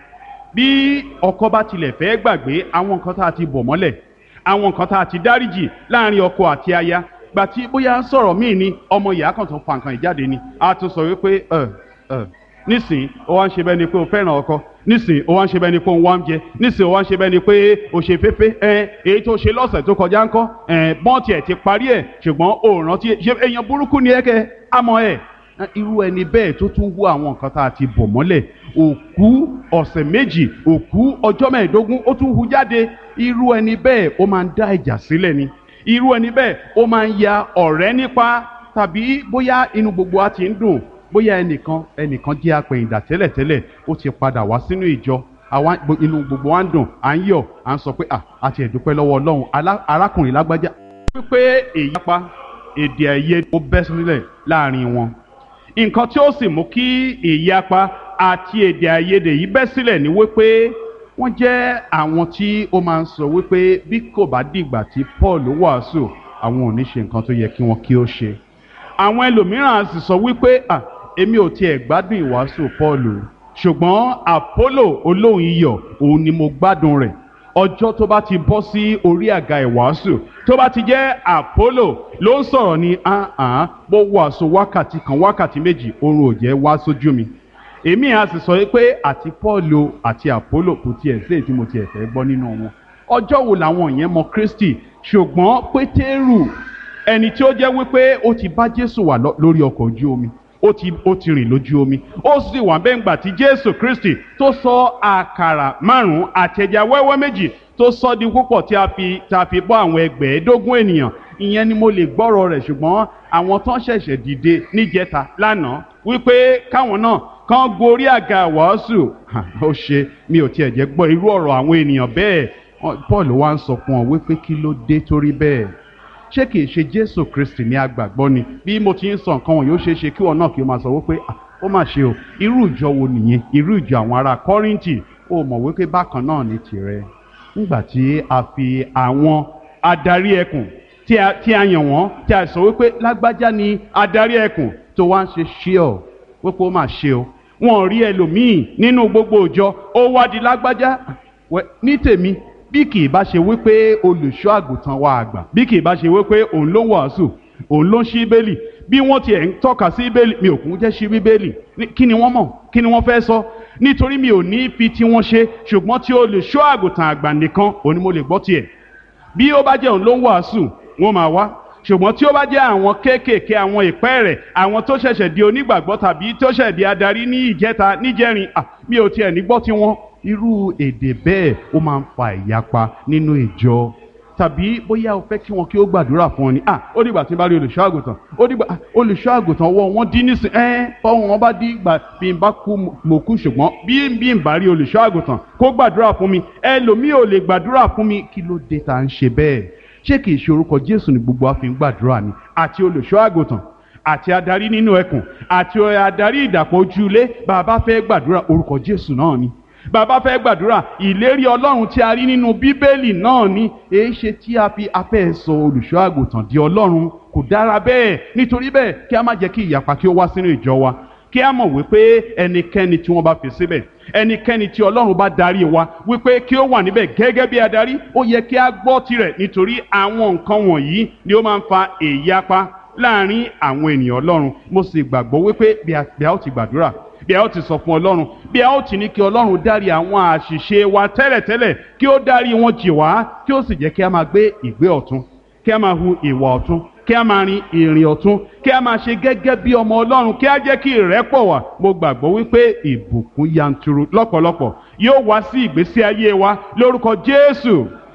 Bí ọkọ bá tilẹ̀ fẹ́ gbàgbé àwọn nǹkan tá a ti bò mọ́lẹ̀, àwọn nǹkan tá a ti dáríjì láàrin ọkọ àti aya, gbà tí bóyá sọ̀rọ̀ míì ni ọmọ ìyá kan tó fa nǹkan ìjáde ni a tún sọ wípé ẹ ẹ nísìn ó wá ń ṣe bẹ́ẹ̀ ni pé o fẹ́ràn ọkọ, nísìn ó wá ń ṣe bẹ́ẹ̀ ni pé o ń wá ń jẹ, nísìn ó wá ń ṣe bẹ́ẹ̀ ni pé o ṣe fẹ́fẹ́ ẹ èyí tó ṣe lọ́sẹ̀ tó kọjá ńkọ́ ẹ bọ́ǹtì ẹ̀ ti parí ẹ̀ ṣùgbọ́n o rántí ṣe èèyàn burúkú ni ẹ kẹ àmọ́ ẹ irú ẹni bẹ́ẹ̀ tó tún wú àwọn nǹkan tá a ti bò mọ́lẹ̀, òkú ọ̀sẹ̀ méjì, òkú ọjọ́ mẹ́ẹ̀ẹ́dógún ó tún hu jáde. Irú ẹni bẹ́ẹ̀ ó máa ń dá ìjà sílẹ̀ ni. Irú ẹni bẹ́ẹ̀ ó máa ń ya ọ̀rẹ́ nípa. Tàbí bóyá inú gbogbo wa ti ń dùn, bóyá ẹnìkan ẹnìkan jẹ́ apẹ̀yìndà tẹ́lẹ̀tẹ́lẹ̀ ó ti padà wá sínú ìjọ, àwa inú gbogbo wa ń dùn, à ń yọ̀, à ń sọ pé à àti ẹ̀dúpẹ́ lọ́wọ́ Ọlọ́run arákùnrin lágbájá. Wípé èyí pa èdè àìyedè ó bẹ́ sílẹ̀ láàrin wọn. Nǹkan tí ó sì mú kí ìyapa àti èdè àìyedè yìí bẹ́ sílẹ̀ ni wípé wọ́n jẹ́ àwọn tí ó máa ń sọ wípé bí kò bá dìgbà tí Paul wàásù àwọn ò ní ṣe nǹkan tó yẹ kí wọ́n kí ó ṣe. Àwọn ẹlòmíràn sì sọ wípé à èmi ò tiẹ̀ gbádùn ìwàásù Paul, ṣùgbọ́n Apollo olóhùn iyọ̀ òun ni mo gbádùn rẹ̀. Ọjọ́ tó bá ti bọ́ sí orí àga ìwàásù tó bá ti jẹ́ Apollo ló ń sọ̀rọ̀ ni ahàn bó wàásù wákàtí kan wákàtí méjì oorun ò jẹ́ wá sójú mi. Èmi á sì sọ pé àti Paul àti Apollo kò tiẹ̀ sí èyí tí mo tiẹ̀ fẹ́ gbọ́ nínú wọn. Ọjọ́ wo làwọn yẹn mọ Kristi? Ṣùgbọ́n Pétérù ẹni tí ó jẹ́ wípé ó ti bá Jésù wà lórí ọkọ̀ ojú omi, ó ti ó ti rìn lójú omi, ó sì wà bẹ́ẹ̀ ńgbà tí Jésù Kristi tó sọ àkàrà márùn-ún àti ẹja wẹ́wẹ́ méjì tó sọ di púpọ̀ tí a fi tí a fi bọ́ àwọn ẹgbẹ̀ẹ́dógún ènìyàn. Ìyẹn ni mo lè gbọ́rọ̀ rẹ̀, ṣùgbọ́n àwọn tán ṣẹ̀ṣẹ̀ dìde níjẹta lánàá wípé káwọn náà kán gorí àga wàásù ó ṣe mi ò tiẹ̀ jẹ́ gbọ́ irú ọ̀rọ̀ àwọn ènìyàn bẹ́ẹ̀. Paul wá ń sọ fún ọ wípé kí ló dé torí bẹ́ẹ̀. Ṣé kìí ṣe Jésù Kristi ní agbàgbọ́ ni? Bí mo ti ń sọ nǹkan wọn yóò ṣe é ṣe kí wọn náà kí o máa sọ wípé ó mà ṣe o, irú ìjọ wo nìyẹn? Irú ìjọ àwọn ará Kọ́ríńtì. Ó mọ̀ wípé bákan náà ní tirẹ̀. Nígbà tí a fi àwọn adarí ẹkùn tí a tí a yàn wọ́n tí a sọ wípé lágbájá ni adarí ẹkùn tó wá ń ṣe ṣíọ wípé ó mà ṣe o, wọn ò rí ẹlòmíì nínú gbogbo ìjọ ó wá di lágbájá. Ní tèmi bí kì í bá ṣe wípé olùṣọ́ àgùntàn wa àgbà, bí kì í bá ṣe wípé òun ló wàásù, òun ló ń ṣí bíbélì, bí wọ́n tiẹ̀ ń tọ́ka sí bíbélì mi ò kún jẹ́ ṣí bíbélì, kí ni wọ́n mọ̀, kí ni wọ́n fẹ́ sọ? Nítorí mi ò ní fi tí wọ́n ṣe, ṣùgbọ́n tí olùṣọ́ àgùntàn àgbà nìkan òun ni mo lè gbọ́ tiẹ̀. Bí ó bá jẹ́ òun ló ń wàásù wọ́n máa wá, ṣùgbọ́n tí ó bá jẹ́ àwọn kéékèèké, àwọn ìpẹ́ rẹ̀, àwọn tó ṣẹ̀ṣẹ̀ di onígbàgbọ́ tàbí tó ṣẹ̀ di adarí ní ìjẹta níjẹrin, à mi ò tiẹ̀ ní gbọ́ tiwọn. Irú èdè bẹ́ẹ̀ ó máa ń fa ìyapa nínú ìjọ. Tàbí bóyá o fẹ́ kí wọn kí ó gbàdúrà fún ọ ni, ah ó dìgbà tí n bá rí olùṣọ́ àgùntàn, ó dìgbà olùṣọ́ àgùntàn ọwọ́ wọn dín nísìn ẹ́ fọwọ́n wọn bá dín ìgbà bí n bá kú mo kú, ṣùgbọ́n bí bí n bá rí olùṣọ́ àgùntàn kó gbàdúrà fún mi ẹlòmíì ò lè gbàdúrà fún mi. Kí ló dé tá à ń ṣe bẹ́ẹ̀? Ṣé kìí ṣe orúkọ Jésù ni gbogbo wa fi ń gbàdúrà ni? Àti olùṣọ́ àgùntàn àti adarí nínú ẹkùn àti adarí ìdàpọ̀ ojúlé, bàbá fẹ́ gbàdúrà orúkọ Jésù náà ni. Bàbá fẹ́ gbàdúrà ìlérí Ọlọ́run tí a rí nínú Bíbélì náà ni. Èé ṣe tí a fi afẹ́ sọ olùṣọ́ àgùntàn di Ọlọ́run? Kò dára bẹ́ẹ̀. Nítorí bẹ́ẹ̀ kí a má jẹ́ kí ìyapa kí ó wá sínú ìjọ wa. Kí a mọ̀ wípé ẹnikẹ́ni tí wọ́n bá fi síbẹ̀, ẹnikẹ́ni tí Ọlọ́run bá darí wa wípé kí ó wà níbẹ̀ gẹ́gẹ́ bí adarí, ó yẹ kí a gbọ́ tirẹ̀, nítorí àwọn nǹkan wọ̀nyí ni ó máa ń fa ìyapa láàrin àwọn ènìyàn Ọlọ́run. Mo sì gbàgbọ́ wípé bí a ó ti gbàdúrà, bí a ó ti sọ fún Ọlọ́run, bí a ó ti ní kí Ọlọ́run dárí àwọn àṣìṣe wa tẹ́lẹ̀tẹ́lẹ̀, kí ó dárí wọn jì wá, kí ó sì jẹ́ kí a máa gbé ìgbé ọ̀tún, kí a máa hu ìwà ọ̀tún, kí a máa rin ìrìn ọ̀tún, kí a máa ṣe gẹ́gẹ́ bí ọmọ Ọlọ́run, kí a jẹ́ kí ìrẹ́pọ̀ wà. Mo gbàgbọ́ wípé ìbùkún yanturu lọ́pọ̀lọpọ̀ yóò wá sí ìgbésí ayé wa lórúkọ Jésù.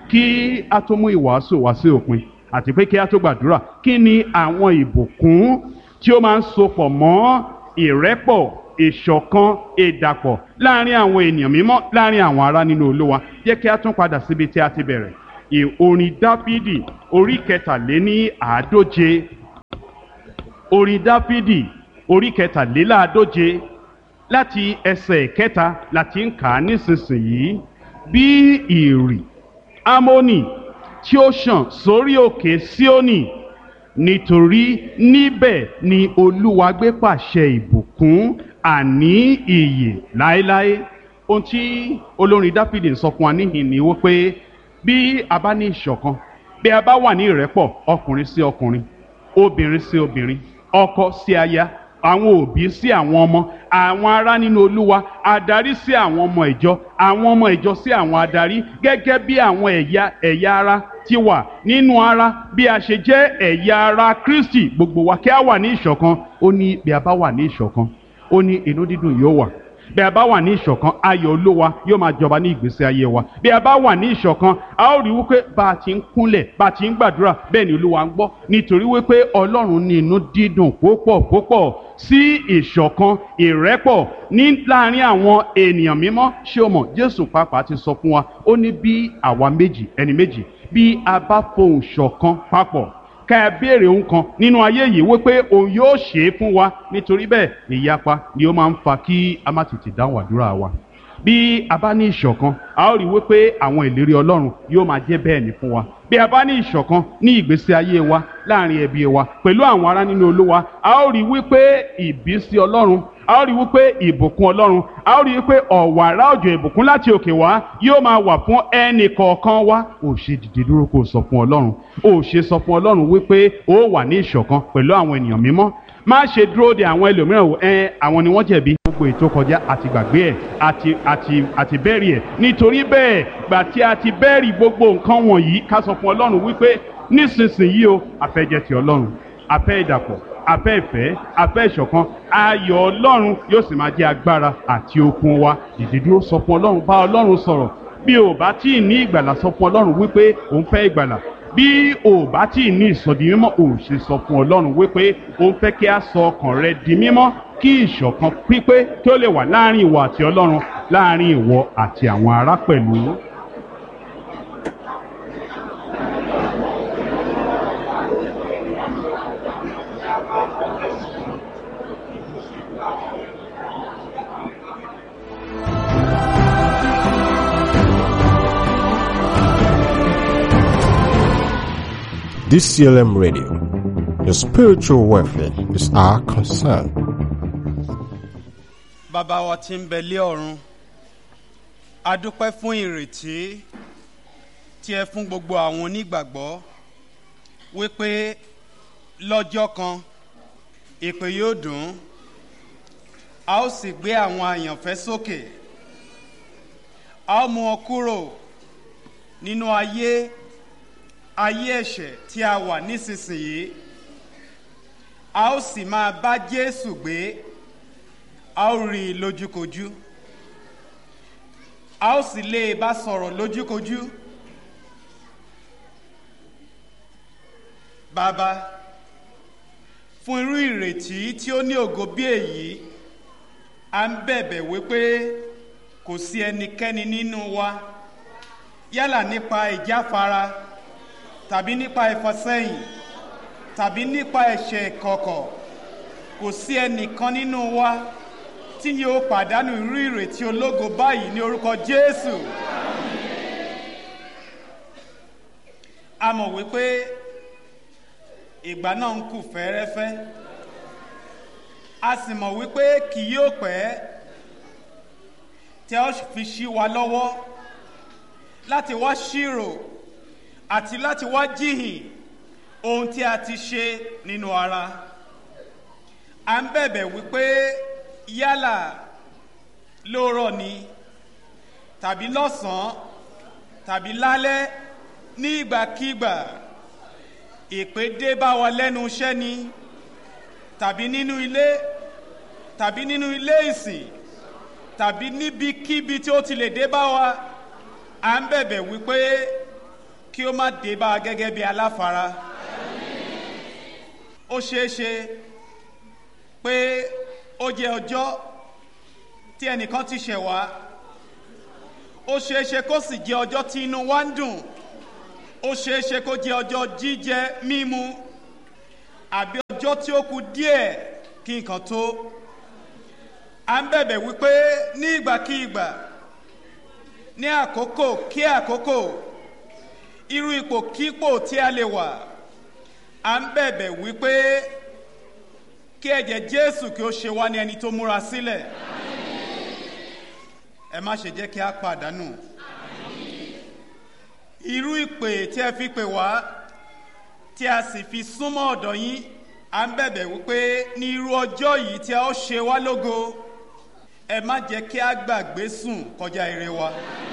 kí a tó mú ìwàásù wá sí òpin àti pé kí a tó gbàdúrà, kí ni àwọn ìbùkún tí ó máa ń sopọ̀ mọ́ ìrẹ́pọ̀, ìṣọ̀kan, ìdàpọ̀ láàrin àwọn ènìyàn mímọ́, láàrin àwọn ará nínú Olúwa? Jẹ́ kí a tún padà síbi tí a ti bẹ̀rẹ̀. Orin Dáfídì orí kẹtàléní àádóje. Orin Dáfídì orí kẹtàléláàádóje láti ẹsẹ̀ kẹta láti ń kà á nísinsìnyí. Bí ìrì Ámónì tí ó ṣàn sórí òkè Síónì, nítorí níbẹ̀ ni Olúwa gbé pàṣẹ ìbùkún, àní ìyè láéláé. Ohun tí olórin Dáfídì ń sọ fún wa níhìn ni wípé bí a bá ní ìṣọ̀kan, bí a bá wà ní ìrẹ́pọ̀, ọkùnrin sí ọkùnrin, obìnrin sí obìnrin, ọkọ sí aya, àwọn òbí sí àwọn ọmọ, àwọn ará nínú Olúwa, adarí sí àwọn ọmọ ìjọ, àwọn ọmọ ìjọ sí àwọn adarí, gẹ́gẹ́ bí àwọn ẹ̀yà ẹ̀yà ara ti wà nínú ara, bí a ṣe jẹ́ ẹ̀yà ara Kristi, gbogbo wa kí a wà ní ìṣọ̀kan. Ó ní bí a bá wà ní ìṣọ̀kan, ó ní inú dídùn yóò wà. Bí a bá wà ní ìṣọ̀kan, ayọ̀ Olúwa yóò máa jọba ní ìgbésí ayé wa. Bí a bá wà ní ìṣọ̀kan, a ó rí wípé bá a ti ń kúnlẹ̀, bá a ti ń gbàdúrà, bẹ́ẹ̀ ni Olúwa ń gbọ́, nítorí wípé Ọlọ́run ní inú dídùn púpọ̀ púpọ̀ sí ìṣọ̀kan, ìrẹ́pọ̀ ní láàrin àwọn ènìyàn mímọ́. Ṣé o mọ̀, Jésù pàápàá ti sọ fún wa, ó ní bí àwa méjì, ẹni méjì, bí a bá fohùn ṣọ̀kan papọ̀, ká ẹ béèrè ohun kan nínú ayé yìí wípé òun yóò ṣe é fún wa. Nítorí bẹ́ẹ̀ ìyapa ni ó máa ń fa kí a má tètè dáhùn àdúrà wa. Bí a bá ní ìṣọ̀kan, a ó rí wípé àwọn ìlérí Ọlọ́run yóò máa jẹ́ bẹ́ẹ̀ ni fún wa. Bí a bá ní ìṣọ̀kan ní ìgbésí ayé wa, láàrin ẹbí wa, pẹ̀lú àwọn ará nínú Olúwa, a ó rí wípé ìbísí Ọlọ́run, a ó rí wípé ìbùkún Ọlọ́run, a ó rí wípé ọ̀wàrà òjò ìbùkún láti òkè wá yóò máa wà fún ẹnì kọ̀ọ̀kan wa. Ó ṣe dìde dúró kó sọ fún Ọlọ́run, ó ṣe sọ fún Ọlọ́run wípé ó wà ní ìṣọ̀kan pẹ̀lú àwọn ènìyàn mímọ́. Má ṣe dúró de àwọn ẹlòmíràn wò ẹ àwọn ni wọ́n jẹ̀bi, gbogbo ètò kọjá àti gbàgbé ẹ̀ àti àti àti bẹ́ẹ̀rì ẹ̀. Nítorí bẹ́ẹ̀ gbà tí a ti bẹ́ẹ̀rì gbogbo nǹkan wọ̀nyí, ká sọ fún Ọlọ́run wípé nísinsìnyí o, a fẹ́ jẹ́ ti Ọlọ́run, a fẹ́ ìdàpọ̀, a fẹ́ ìfẹ́, a fẹ́ ìṣọ̀kan. Ayọ̀ Ọlọ́run yóò sì máa jẹ́ agbára àti okun wa. Dìde dúró, sọ fún Ọlọ́run, bá Ọlọ́run sọ̀rọ̀. Bí o bá tí ì ní ìgbàlà, sọ fún Ọlọ́run wípé òun fẹ́ ìgbàlà. Bí o bá tí ì ní ìsọdi mímọ́, o ṣe sọ fún Ọlọ́run wípé òun fẹ́ kí a sọ ọkàn rẹ di mímọ́, kí ìṣọ̀kan pípé kí ó lè wà láàrin ìwọ àti Ọlọ́run, láàrin ìwọ àti àwọn ará pẹ̀lú. D C L M Radio, your spiritual welfare is our concern. Bàbá wa tí ń bẹ lé ọ̀run, a dúpẹ́ fún ìrètí tí ẹ fún gbogbo àwọn onígbàgbọ́ wípé lọ́jọ́ kan ìpè yóò dùn, a ó sì gbé àwọn àyànfẹ́ sókè, a ó mú wọn kúrò nínú ayé ayé ẹ̀ṣẹ̀ tí a wà nísinsìnyí, a ó sì máa bá Jésù gbé, a ó rí i lójúkojú, a ó sì lè bá sọ̀rọ̀ lójúkojú. Bàbá, fún irú ìrètí tí ó ní ògo bí èyí, a ń bẹ̀bẹ̀ wípé kò sí ẹnikẹ́ni nínú wa, yálà nípa ìjáfara tàbí nípa ìfọsẹ́yìn tàbí nípa ẹ̀ṣẹ̀ ìkọ̀kọ̀, kò sí ẹnìkan nínú wa tí yóò pàdánù irú ìrètí ológo báyìí ní orúkọ Jésù. A mọ̀ wípé ìgbà náà ń kù fẹ́rẹ́fẹ́, a sì mọ̀ wípé kì yóò pẹ́ tí a ó fi ṣí wa lọ́wọ́ láti wá ṣírò àti láti wá jíhìn ohun tí a ti ṣe nínú ara. À ń bẹ̀bẹ̀ wípé yálà lóòrọ̀ ni tàbí lọ́sàn-án tàbí lálẹ́, ní ìgbàkígbà ìpè dé bá wa lẹ́nu iṣẹ́ ni tàbí nínú ilé tàbí nínú ilé ìsìn tàbí níbikíbi tí ó ti lè dé bá wa, à ń bẹ̀bẹ̀ wípé kí ó má dé bá a gẹ́gẹ́ bí aláfara. Ó ṣeé ṣe pé ó jẹ́ ọjọ́ tí ẹnìkan ti ṣẹ̀ wá. Ó ṣeé ṣe kó sì jẹ́ ọjọ́ tí inú wa ń dùn. Ó ṣeé ṣe kó jẹ́ ọjọ́ jíjẹ mímu, àbí ọjọ́ tí ó kù díẹ̀ kí nǹkan tó. À ń bẹ̀bẹ̀ wípé ní ìgbàkígbà, ní àkókò kí àkókò, irú ipò kípò tí a lè wà, à ń bẹ̀bẹ̀ wípé kí ẹ̀jẹ̀ Jésù kí ó ṣe wá ní ẹni tó múra sílẹ̀. Ẹ má ṣe jẹ́ kí a pàdánù. Irú ìpè tí ẹ fi pè wá, tí a sì fi súnmọ́ ọ̀dọ̀ yín, à ń bẹ̀bẹ̀ wípé ní irú ọjọ́ yìí tí a ó ṣe wá lógo, ẹ má jẹ́ kí a gbàgbé sùn kọjá ire wa.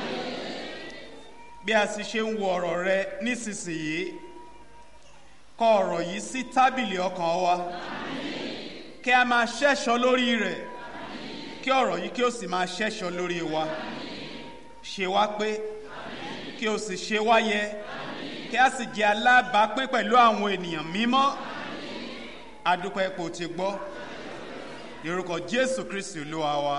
Bí a sì ṣe ń wo ọ̀rọ̀ rẹ nísinsìnyí, kọ ọ̀rọ̀ yìí sí tábìlì ọkàn wa, kí a máa ṣẹ́ṣọ́ lórí rẹ̀, kí ọ̀rọ̀ yìí kí ó sì máa ṣẹ́ṣọ́ lórí wa. Ṣe wá pé, kí o sì ṣe wá yẹ, kí a sì jẹ́ alábàápín pẹ̀lú àwọn ènìyàn mímọ́. A dúpẹ́ ipò tí gbọ́. Ní orúkọ Jésù Kristi Olúwa wa.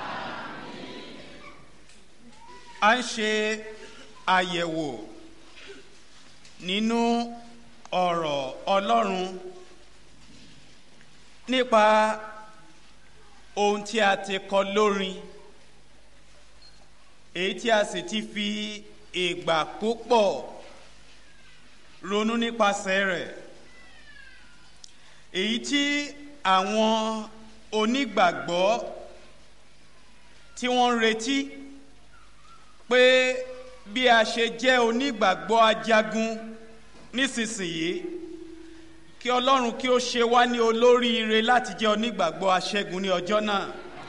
A ń ṣe àyẹ̀wò nínú ọ̀rọ̀ Ọlọ́run nípa ohun tí a ti kọ lórin, èyí tí a sì ti fi ìgbà púpọ̀ ronú nípasẹ̀ rẹ̀, èyí tí àwọn onígbàgbọ́ tí wọ́n ń retí pé bí a ṣe jẹ́ onígbàgbọ́ ajagun nísinsìnyí, kí Ọlọ́run kí ó ṣe wá ní olóríire láti jẹ́ onígbàgbọ́ aṣẹ́gun ní ọjọ́ náà.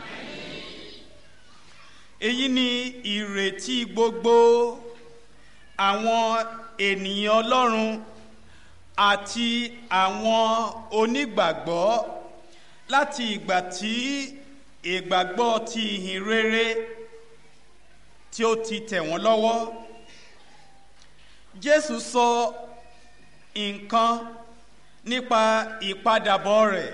Èyí ni ìrètí gbogbo àwọn ènìyàn Ọlọ́run àti àwọn onígbàgbọ́ láti ìgbà tí ìgbàgbọ́ ti ìhìn rere tí ó ti tẹ̀ wọ́n lọ́wọ́. Jésù sọ nǹkan nípa ìpadàbọ̀ rẹ̀.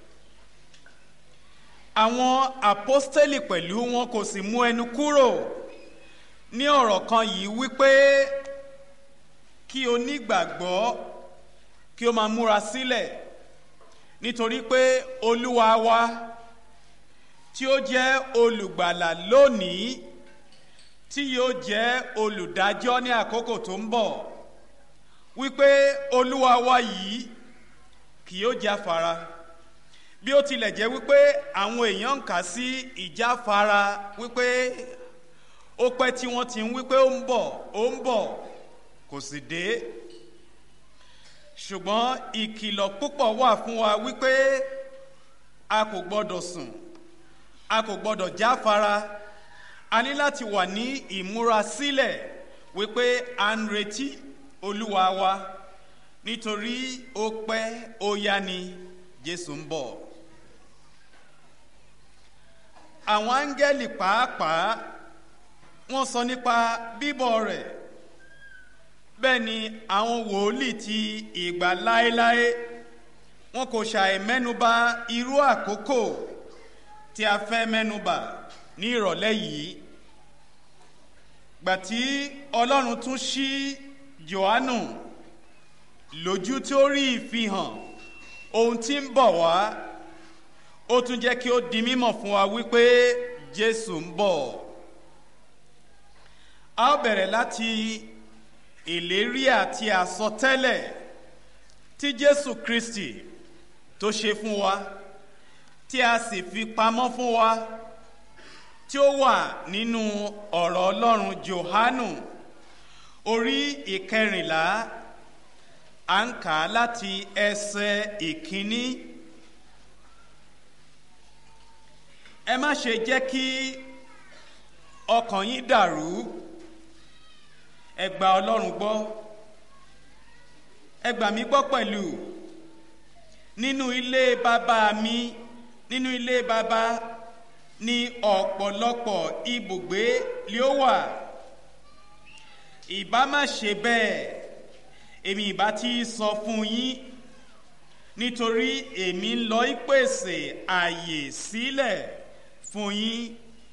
Àwọn àpọ́stélì pẹ̀lú wọn kò sì mú ẹnu kúrò ní ọ̀rọ̀ kan yìí wípé kí onígbàgbọ́ kí ó máa múra sílẹ̀, nítorí pé Olúwa wa tí ó jẹ́ olùgbàlà lónìí, tí yóò jẹ́ olùdájọ́ ní àkókò tó ń bọ̀, wípé Olúwa wa yìí kì yóò jáfara. Bí ó tilẹ̀ jẹ́ wípé àwọn èèyàn ń kà sí ìjáfara wípé ó pẹ́ tí wọ́n ti ń wípé ó ń bọ̀ ó ń bọ̀ kò sì dé, ṣùgbọ́n ìkìlọ̀ púpọ̀ wà fún wa wípé a kò gbọ́dọ̀ sùn, a kò gbọ́dọ̀ jáfara. A ní láti wà ní ìmúrasílẹ̀ wípé à ń retí Olúwa wa, nítorí ó pẹ́ ó yá ni Jésù ń bọ̀. Àwọn áńgẹ́lì pàápàá wọ́n sọ nípa bíbọ̀ rẹ̀. Bẹ́ẹ̀ ni àwọn wòlíì ti ìgbà láéláé wọn kò ṣàì mẹ́nubà irú àkókò tí a fẹ́ mẹ́nubà ní ìrọ̀lẹ́ yìí. Gbà tí Ọlọ́run tún ṣí Jòhánù lójú tí ó rí ìfihàn ohun tí ń bọ̀ wá, ó tún jẹ́ kí ó di mímọ̀ fún wa wípé Jésù ń bọ̀. A ó bẹ̀rẹ̀ láti ìlérí àti àsọtẹ́lẹ̀ tí Jésù Kristi tó ṣe fún wa, tí a sì fi pamọ́ fún wa, tí ó wà nínú ọ̀rọ̀ Ọlọ́run Jòhánù orí ìkẹrìnlá. À ń kà á láti ẹsẹ̀ ìkíní. Ẹ má ṣe jẹ́ kí ọkàn yín dàrú. Ẹ gba Ọlọ́run gbọ́, ẹ gbà mí gbọ́ pẹ̀lú. Nínú ilé bàbá mi, nínú ilé bàbá ní ọ̀pọ̀lọpọ̀ ibùgbé lé ó wà. ìbá má ṣe bẹ́ẹ̀ èmi ìbá ti sọ fún yín, nítorí èmi ń lọ ìpèsè àyè sílẹ̀ fún yín.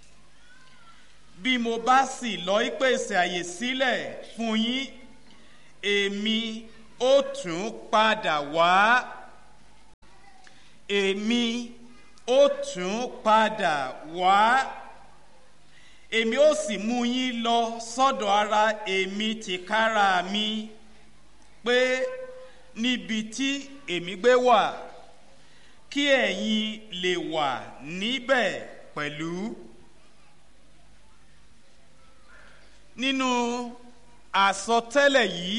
Bí mo bá sì lọ ìpèsè àyè sílẹ̀ fún yín, èmi ó tún padà wá. Èmi ó tún padà wá. Èmi ó sì mú yín lọ sọ́dọ̀ ara èmi tìkára mi, pé níbi tí èmi gbé wà, kí ẹ̀yin lè wà níbẹ̀ pẹ̀lú. Nínú àsọtẹ́lẹ̀ yìí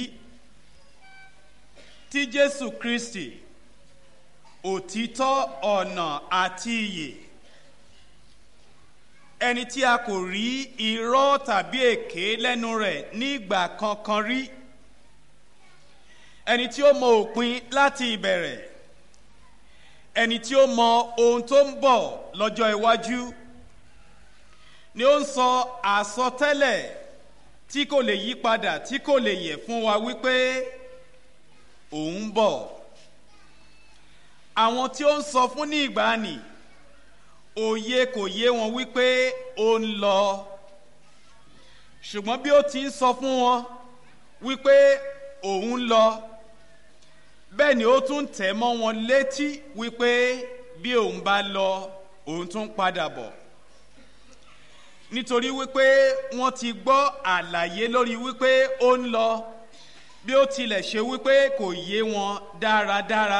tí Jésù Kristi, òtítọ́, ọ̀nà àti ìyè, ẹni tí a kò rí irọ́ tàbí èké lẹ́nu rẹ̀ nígbà kankan rí, ẹni tí ó mọ òpin láti ìbẹ̀rẹ̀, ẹni tí ó mọ ohun tó ń bọ̀ lọ́jọ́ iwájú, ni ó ń sọ àsọtẹ́lẹ̀ tí kò lè yí padà, tí kò lè yẹ̀ fún wa wípé òun ń bọ̀. Àwọn tí ó ń sọ fún ní ìgbàanì, òye kò yé wọn wípé ó ń lọ, ṣùgbọ́n bí ó ti ń sọ fún wọn wípé òun ń lọ, bẹ́ẹ̀ ni ó tún tẹ̀ mọ́ wọn létí wípé bí òun bá lọ, òun tún padà bọ̀. Nítorí wípé wọ́n ti gbọ́ àlàyé lórí wípé ó ń lọ, bí ó tilẹ̀ ṣe wípé kò yé wọn dáradára,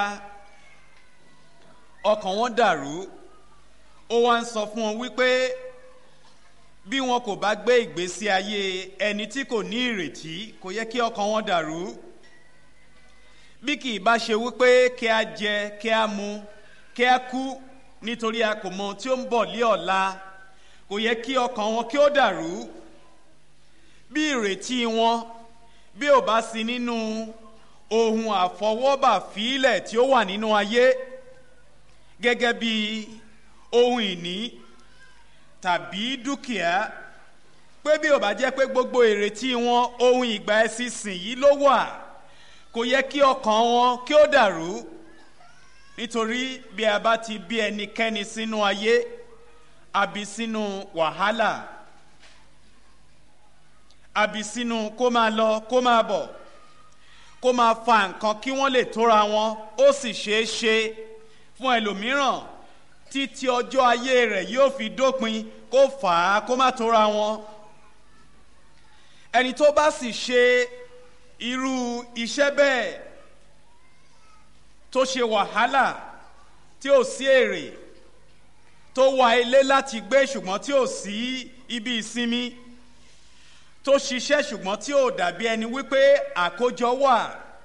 ọkàn wọn dàrú. Ó wá ń sọ fún wọn wípé bí wọn kò bá gbé ìgbésí ayé ẹni tí kò ní ìrètí, kò yẹ kí ọkàn wọn dàrú. Bí kì í bá ṣe wípé kí a jẹ, kí a mu, kí a kú, nítorí a kò mọ ohun tí ó ń bọ̀ lé ọ̀la, kò yẹ kí ọkàn wọn kí ó dàrú. Bí ìrètí wọn bí ò bá sí nínú ohun àfọwọ́bà fílẹ̀ tí ó wà nínú ayé, gẹ́gẹ́ bí ohun ìní tàbí dúkìá, pé bí ò bá jẹ́ pé gbogbo ìrètí wọn ohun ìgbà ẹ̀sìnsìn yìí ló wà, kò yẹ kí ọkàn wọn kí ó dàrú. Nítorí bí a bá ti bí ẹnikẹ́ni sínú ayé, àbí sínú wàhálà, àbí sínú kó máa lọ kó máa bọ̀, kó máa fa nǹkan kí wọ́n lè tóra wọn, ó sì ṣeé ṣe fún ẹlòmíràn títí ọjọ́ ayé rẹ̀ yóò fi dópin kó fà á kó má tóra wọn. Ẹni tó bá sì ṣe irú iṣẹ́ bẹ́ẹ̀, tó ṣe wàhálà tí ò sí èrè, tó wá ilé láti gbé ṣùgbọ́n tí ò sí ibi ìsinmi, tó ṣiṣẹ́ ṣùgbọ́n tí ò dàbí ẹni wípé àkójọ wà,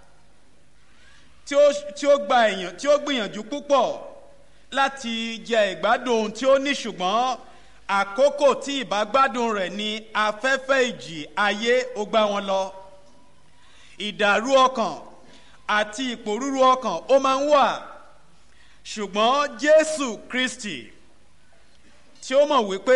tí ó tí ó gba èèyàn tí ó gbìyànjú púpọ̀ láti jẹ ìgbádùn ohun tí ó ní, ṣùgbọ́n àkókò tí ìbágbádùn rẹ̀ ni afẹ́fẹ́ ìjì ayé ó gbá wọn lọ. Ìdàrú ọkàn àti ìpòrúru ọkàn ó máa ń wà, ṣùgbọ́n Jésù Kristi tí ó mọ̀ wípé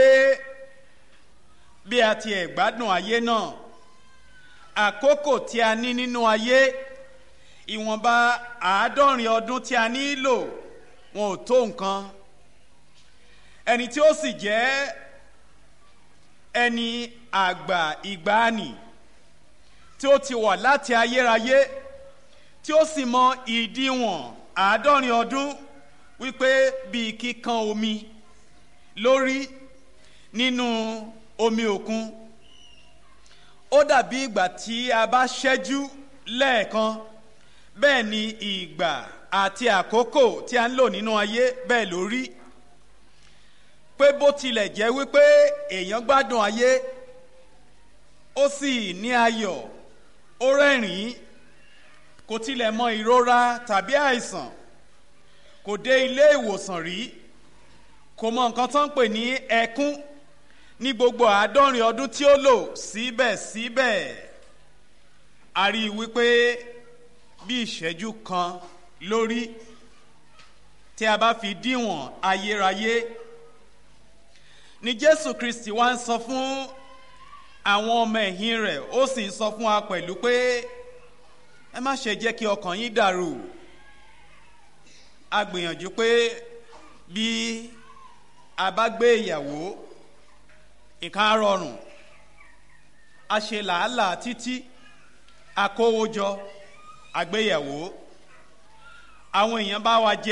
bí a ti ẹ̀ gbádùn ayé náà, àkókò tí a ní nínú ayé, ìwọ̀nba àádọ́rin ọdún tí a nílò, wọn ò tó nǹkan. Ẹni tí ó sì jẹ́ ẹni àgbà ìgbàanì, tí ó ti wà láti ayérayé, tí ó sì mọ ìdíwọ̀n àádọ́rin ọdún wípé bíi kíkan omi lórí nínú omi òkun, ó dàbí ìgbà tí a bá ṣẹ́jú lẹ́ẹ̀kan, bẹ́ẹ̀ ni ìgbà àti àkókò tí a ń lò nínú ayé bẹ́ẹ̀ ló rí. Pé bó tilẹ̀ jẹ́ wípé èèyàn gbádùn ayé, ó sì ní ayọ̀, ó rẹ́rìn-ín, kò tilẹ̀ mọ ìrora tàbí àìsàn, kò dé ilé ìwòsàn rí, kò mọ nǹkan tó ń pè ní ẹkún ní gbogbo àádọ́rin ọdún tí ó lò, síbẹ̀síbẹ̀ a rí i wípé bí ìṣẹ́jú kan lórí tí a bá fi díwọ̀n ayérayé. Ni Jésù Kristi wá ń sọ fún àwọn ọmọ ẹ̀yìn rẹ̀ ó sì ń sọ fún wa pẹ̀lú pé ẹ má ṣe jẹ́ kí ọkàn yín dàrú. A gbìyànjú pé bí a bá gbé ìyàwó nǹkan rọrùn, a ṣe làálàá títí a kówó jọ àgbéyàwó, àwọn èèyàn bá wa jẹ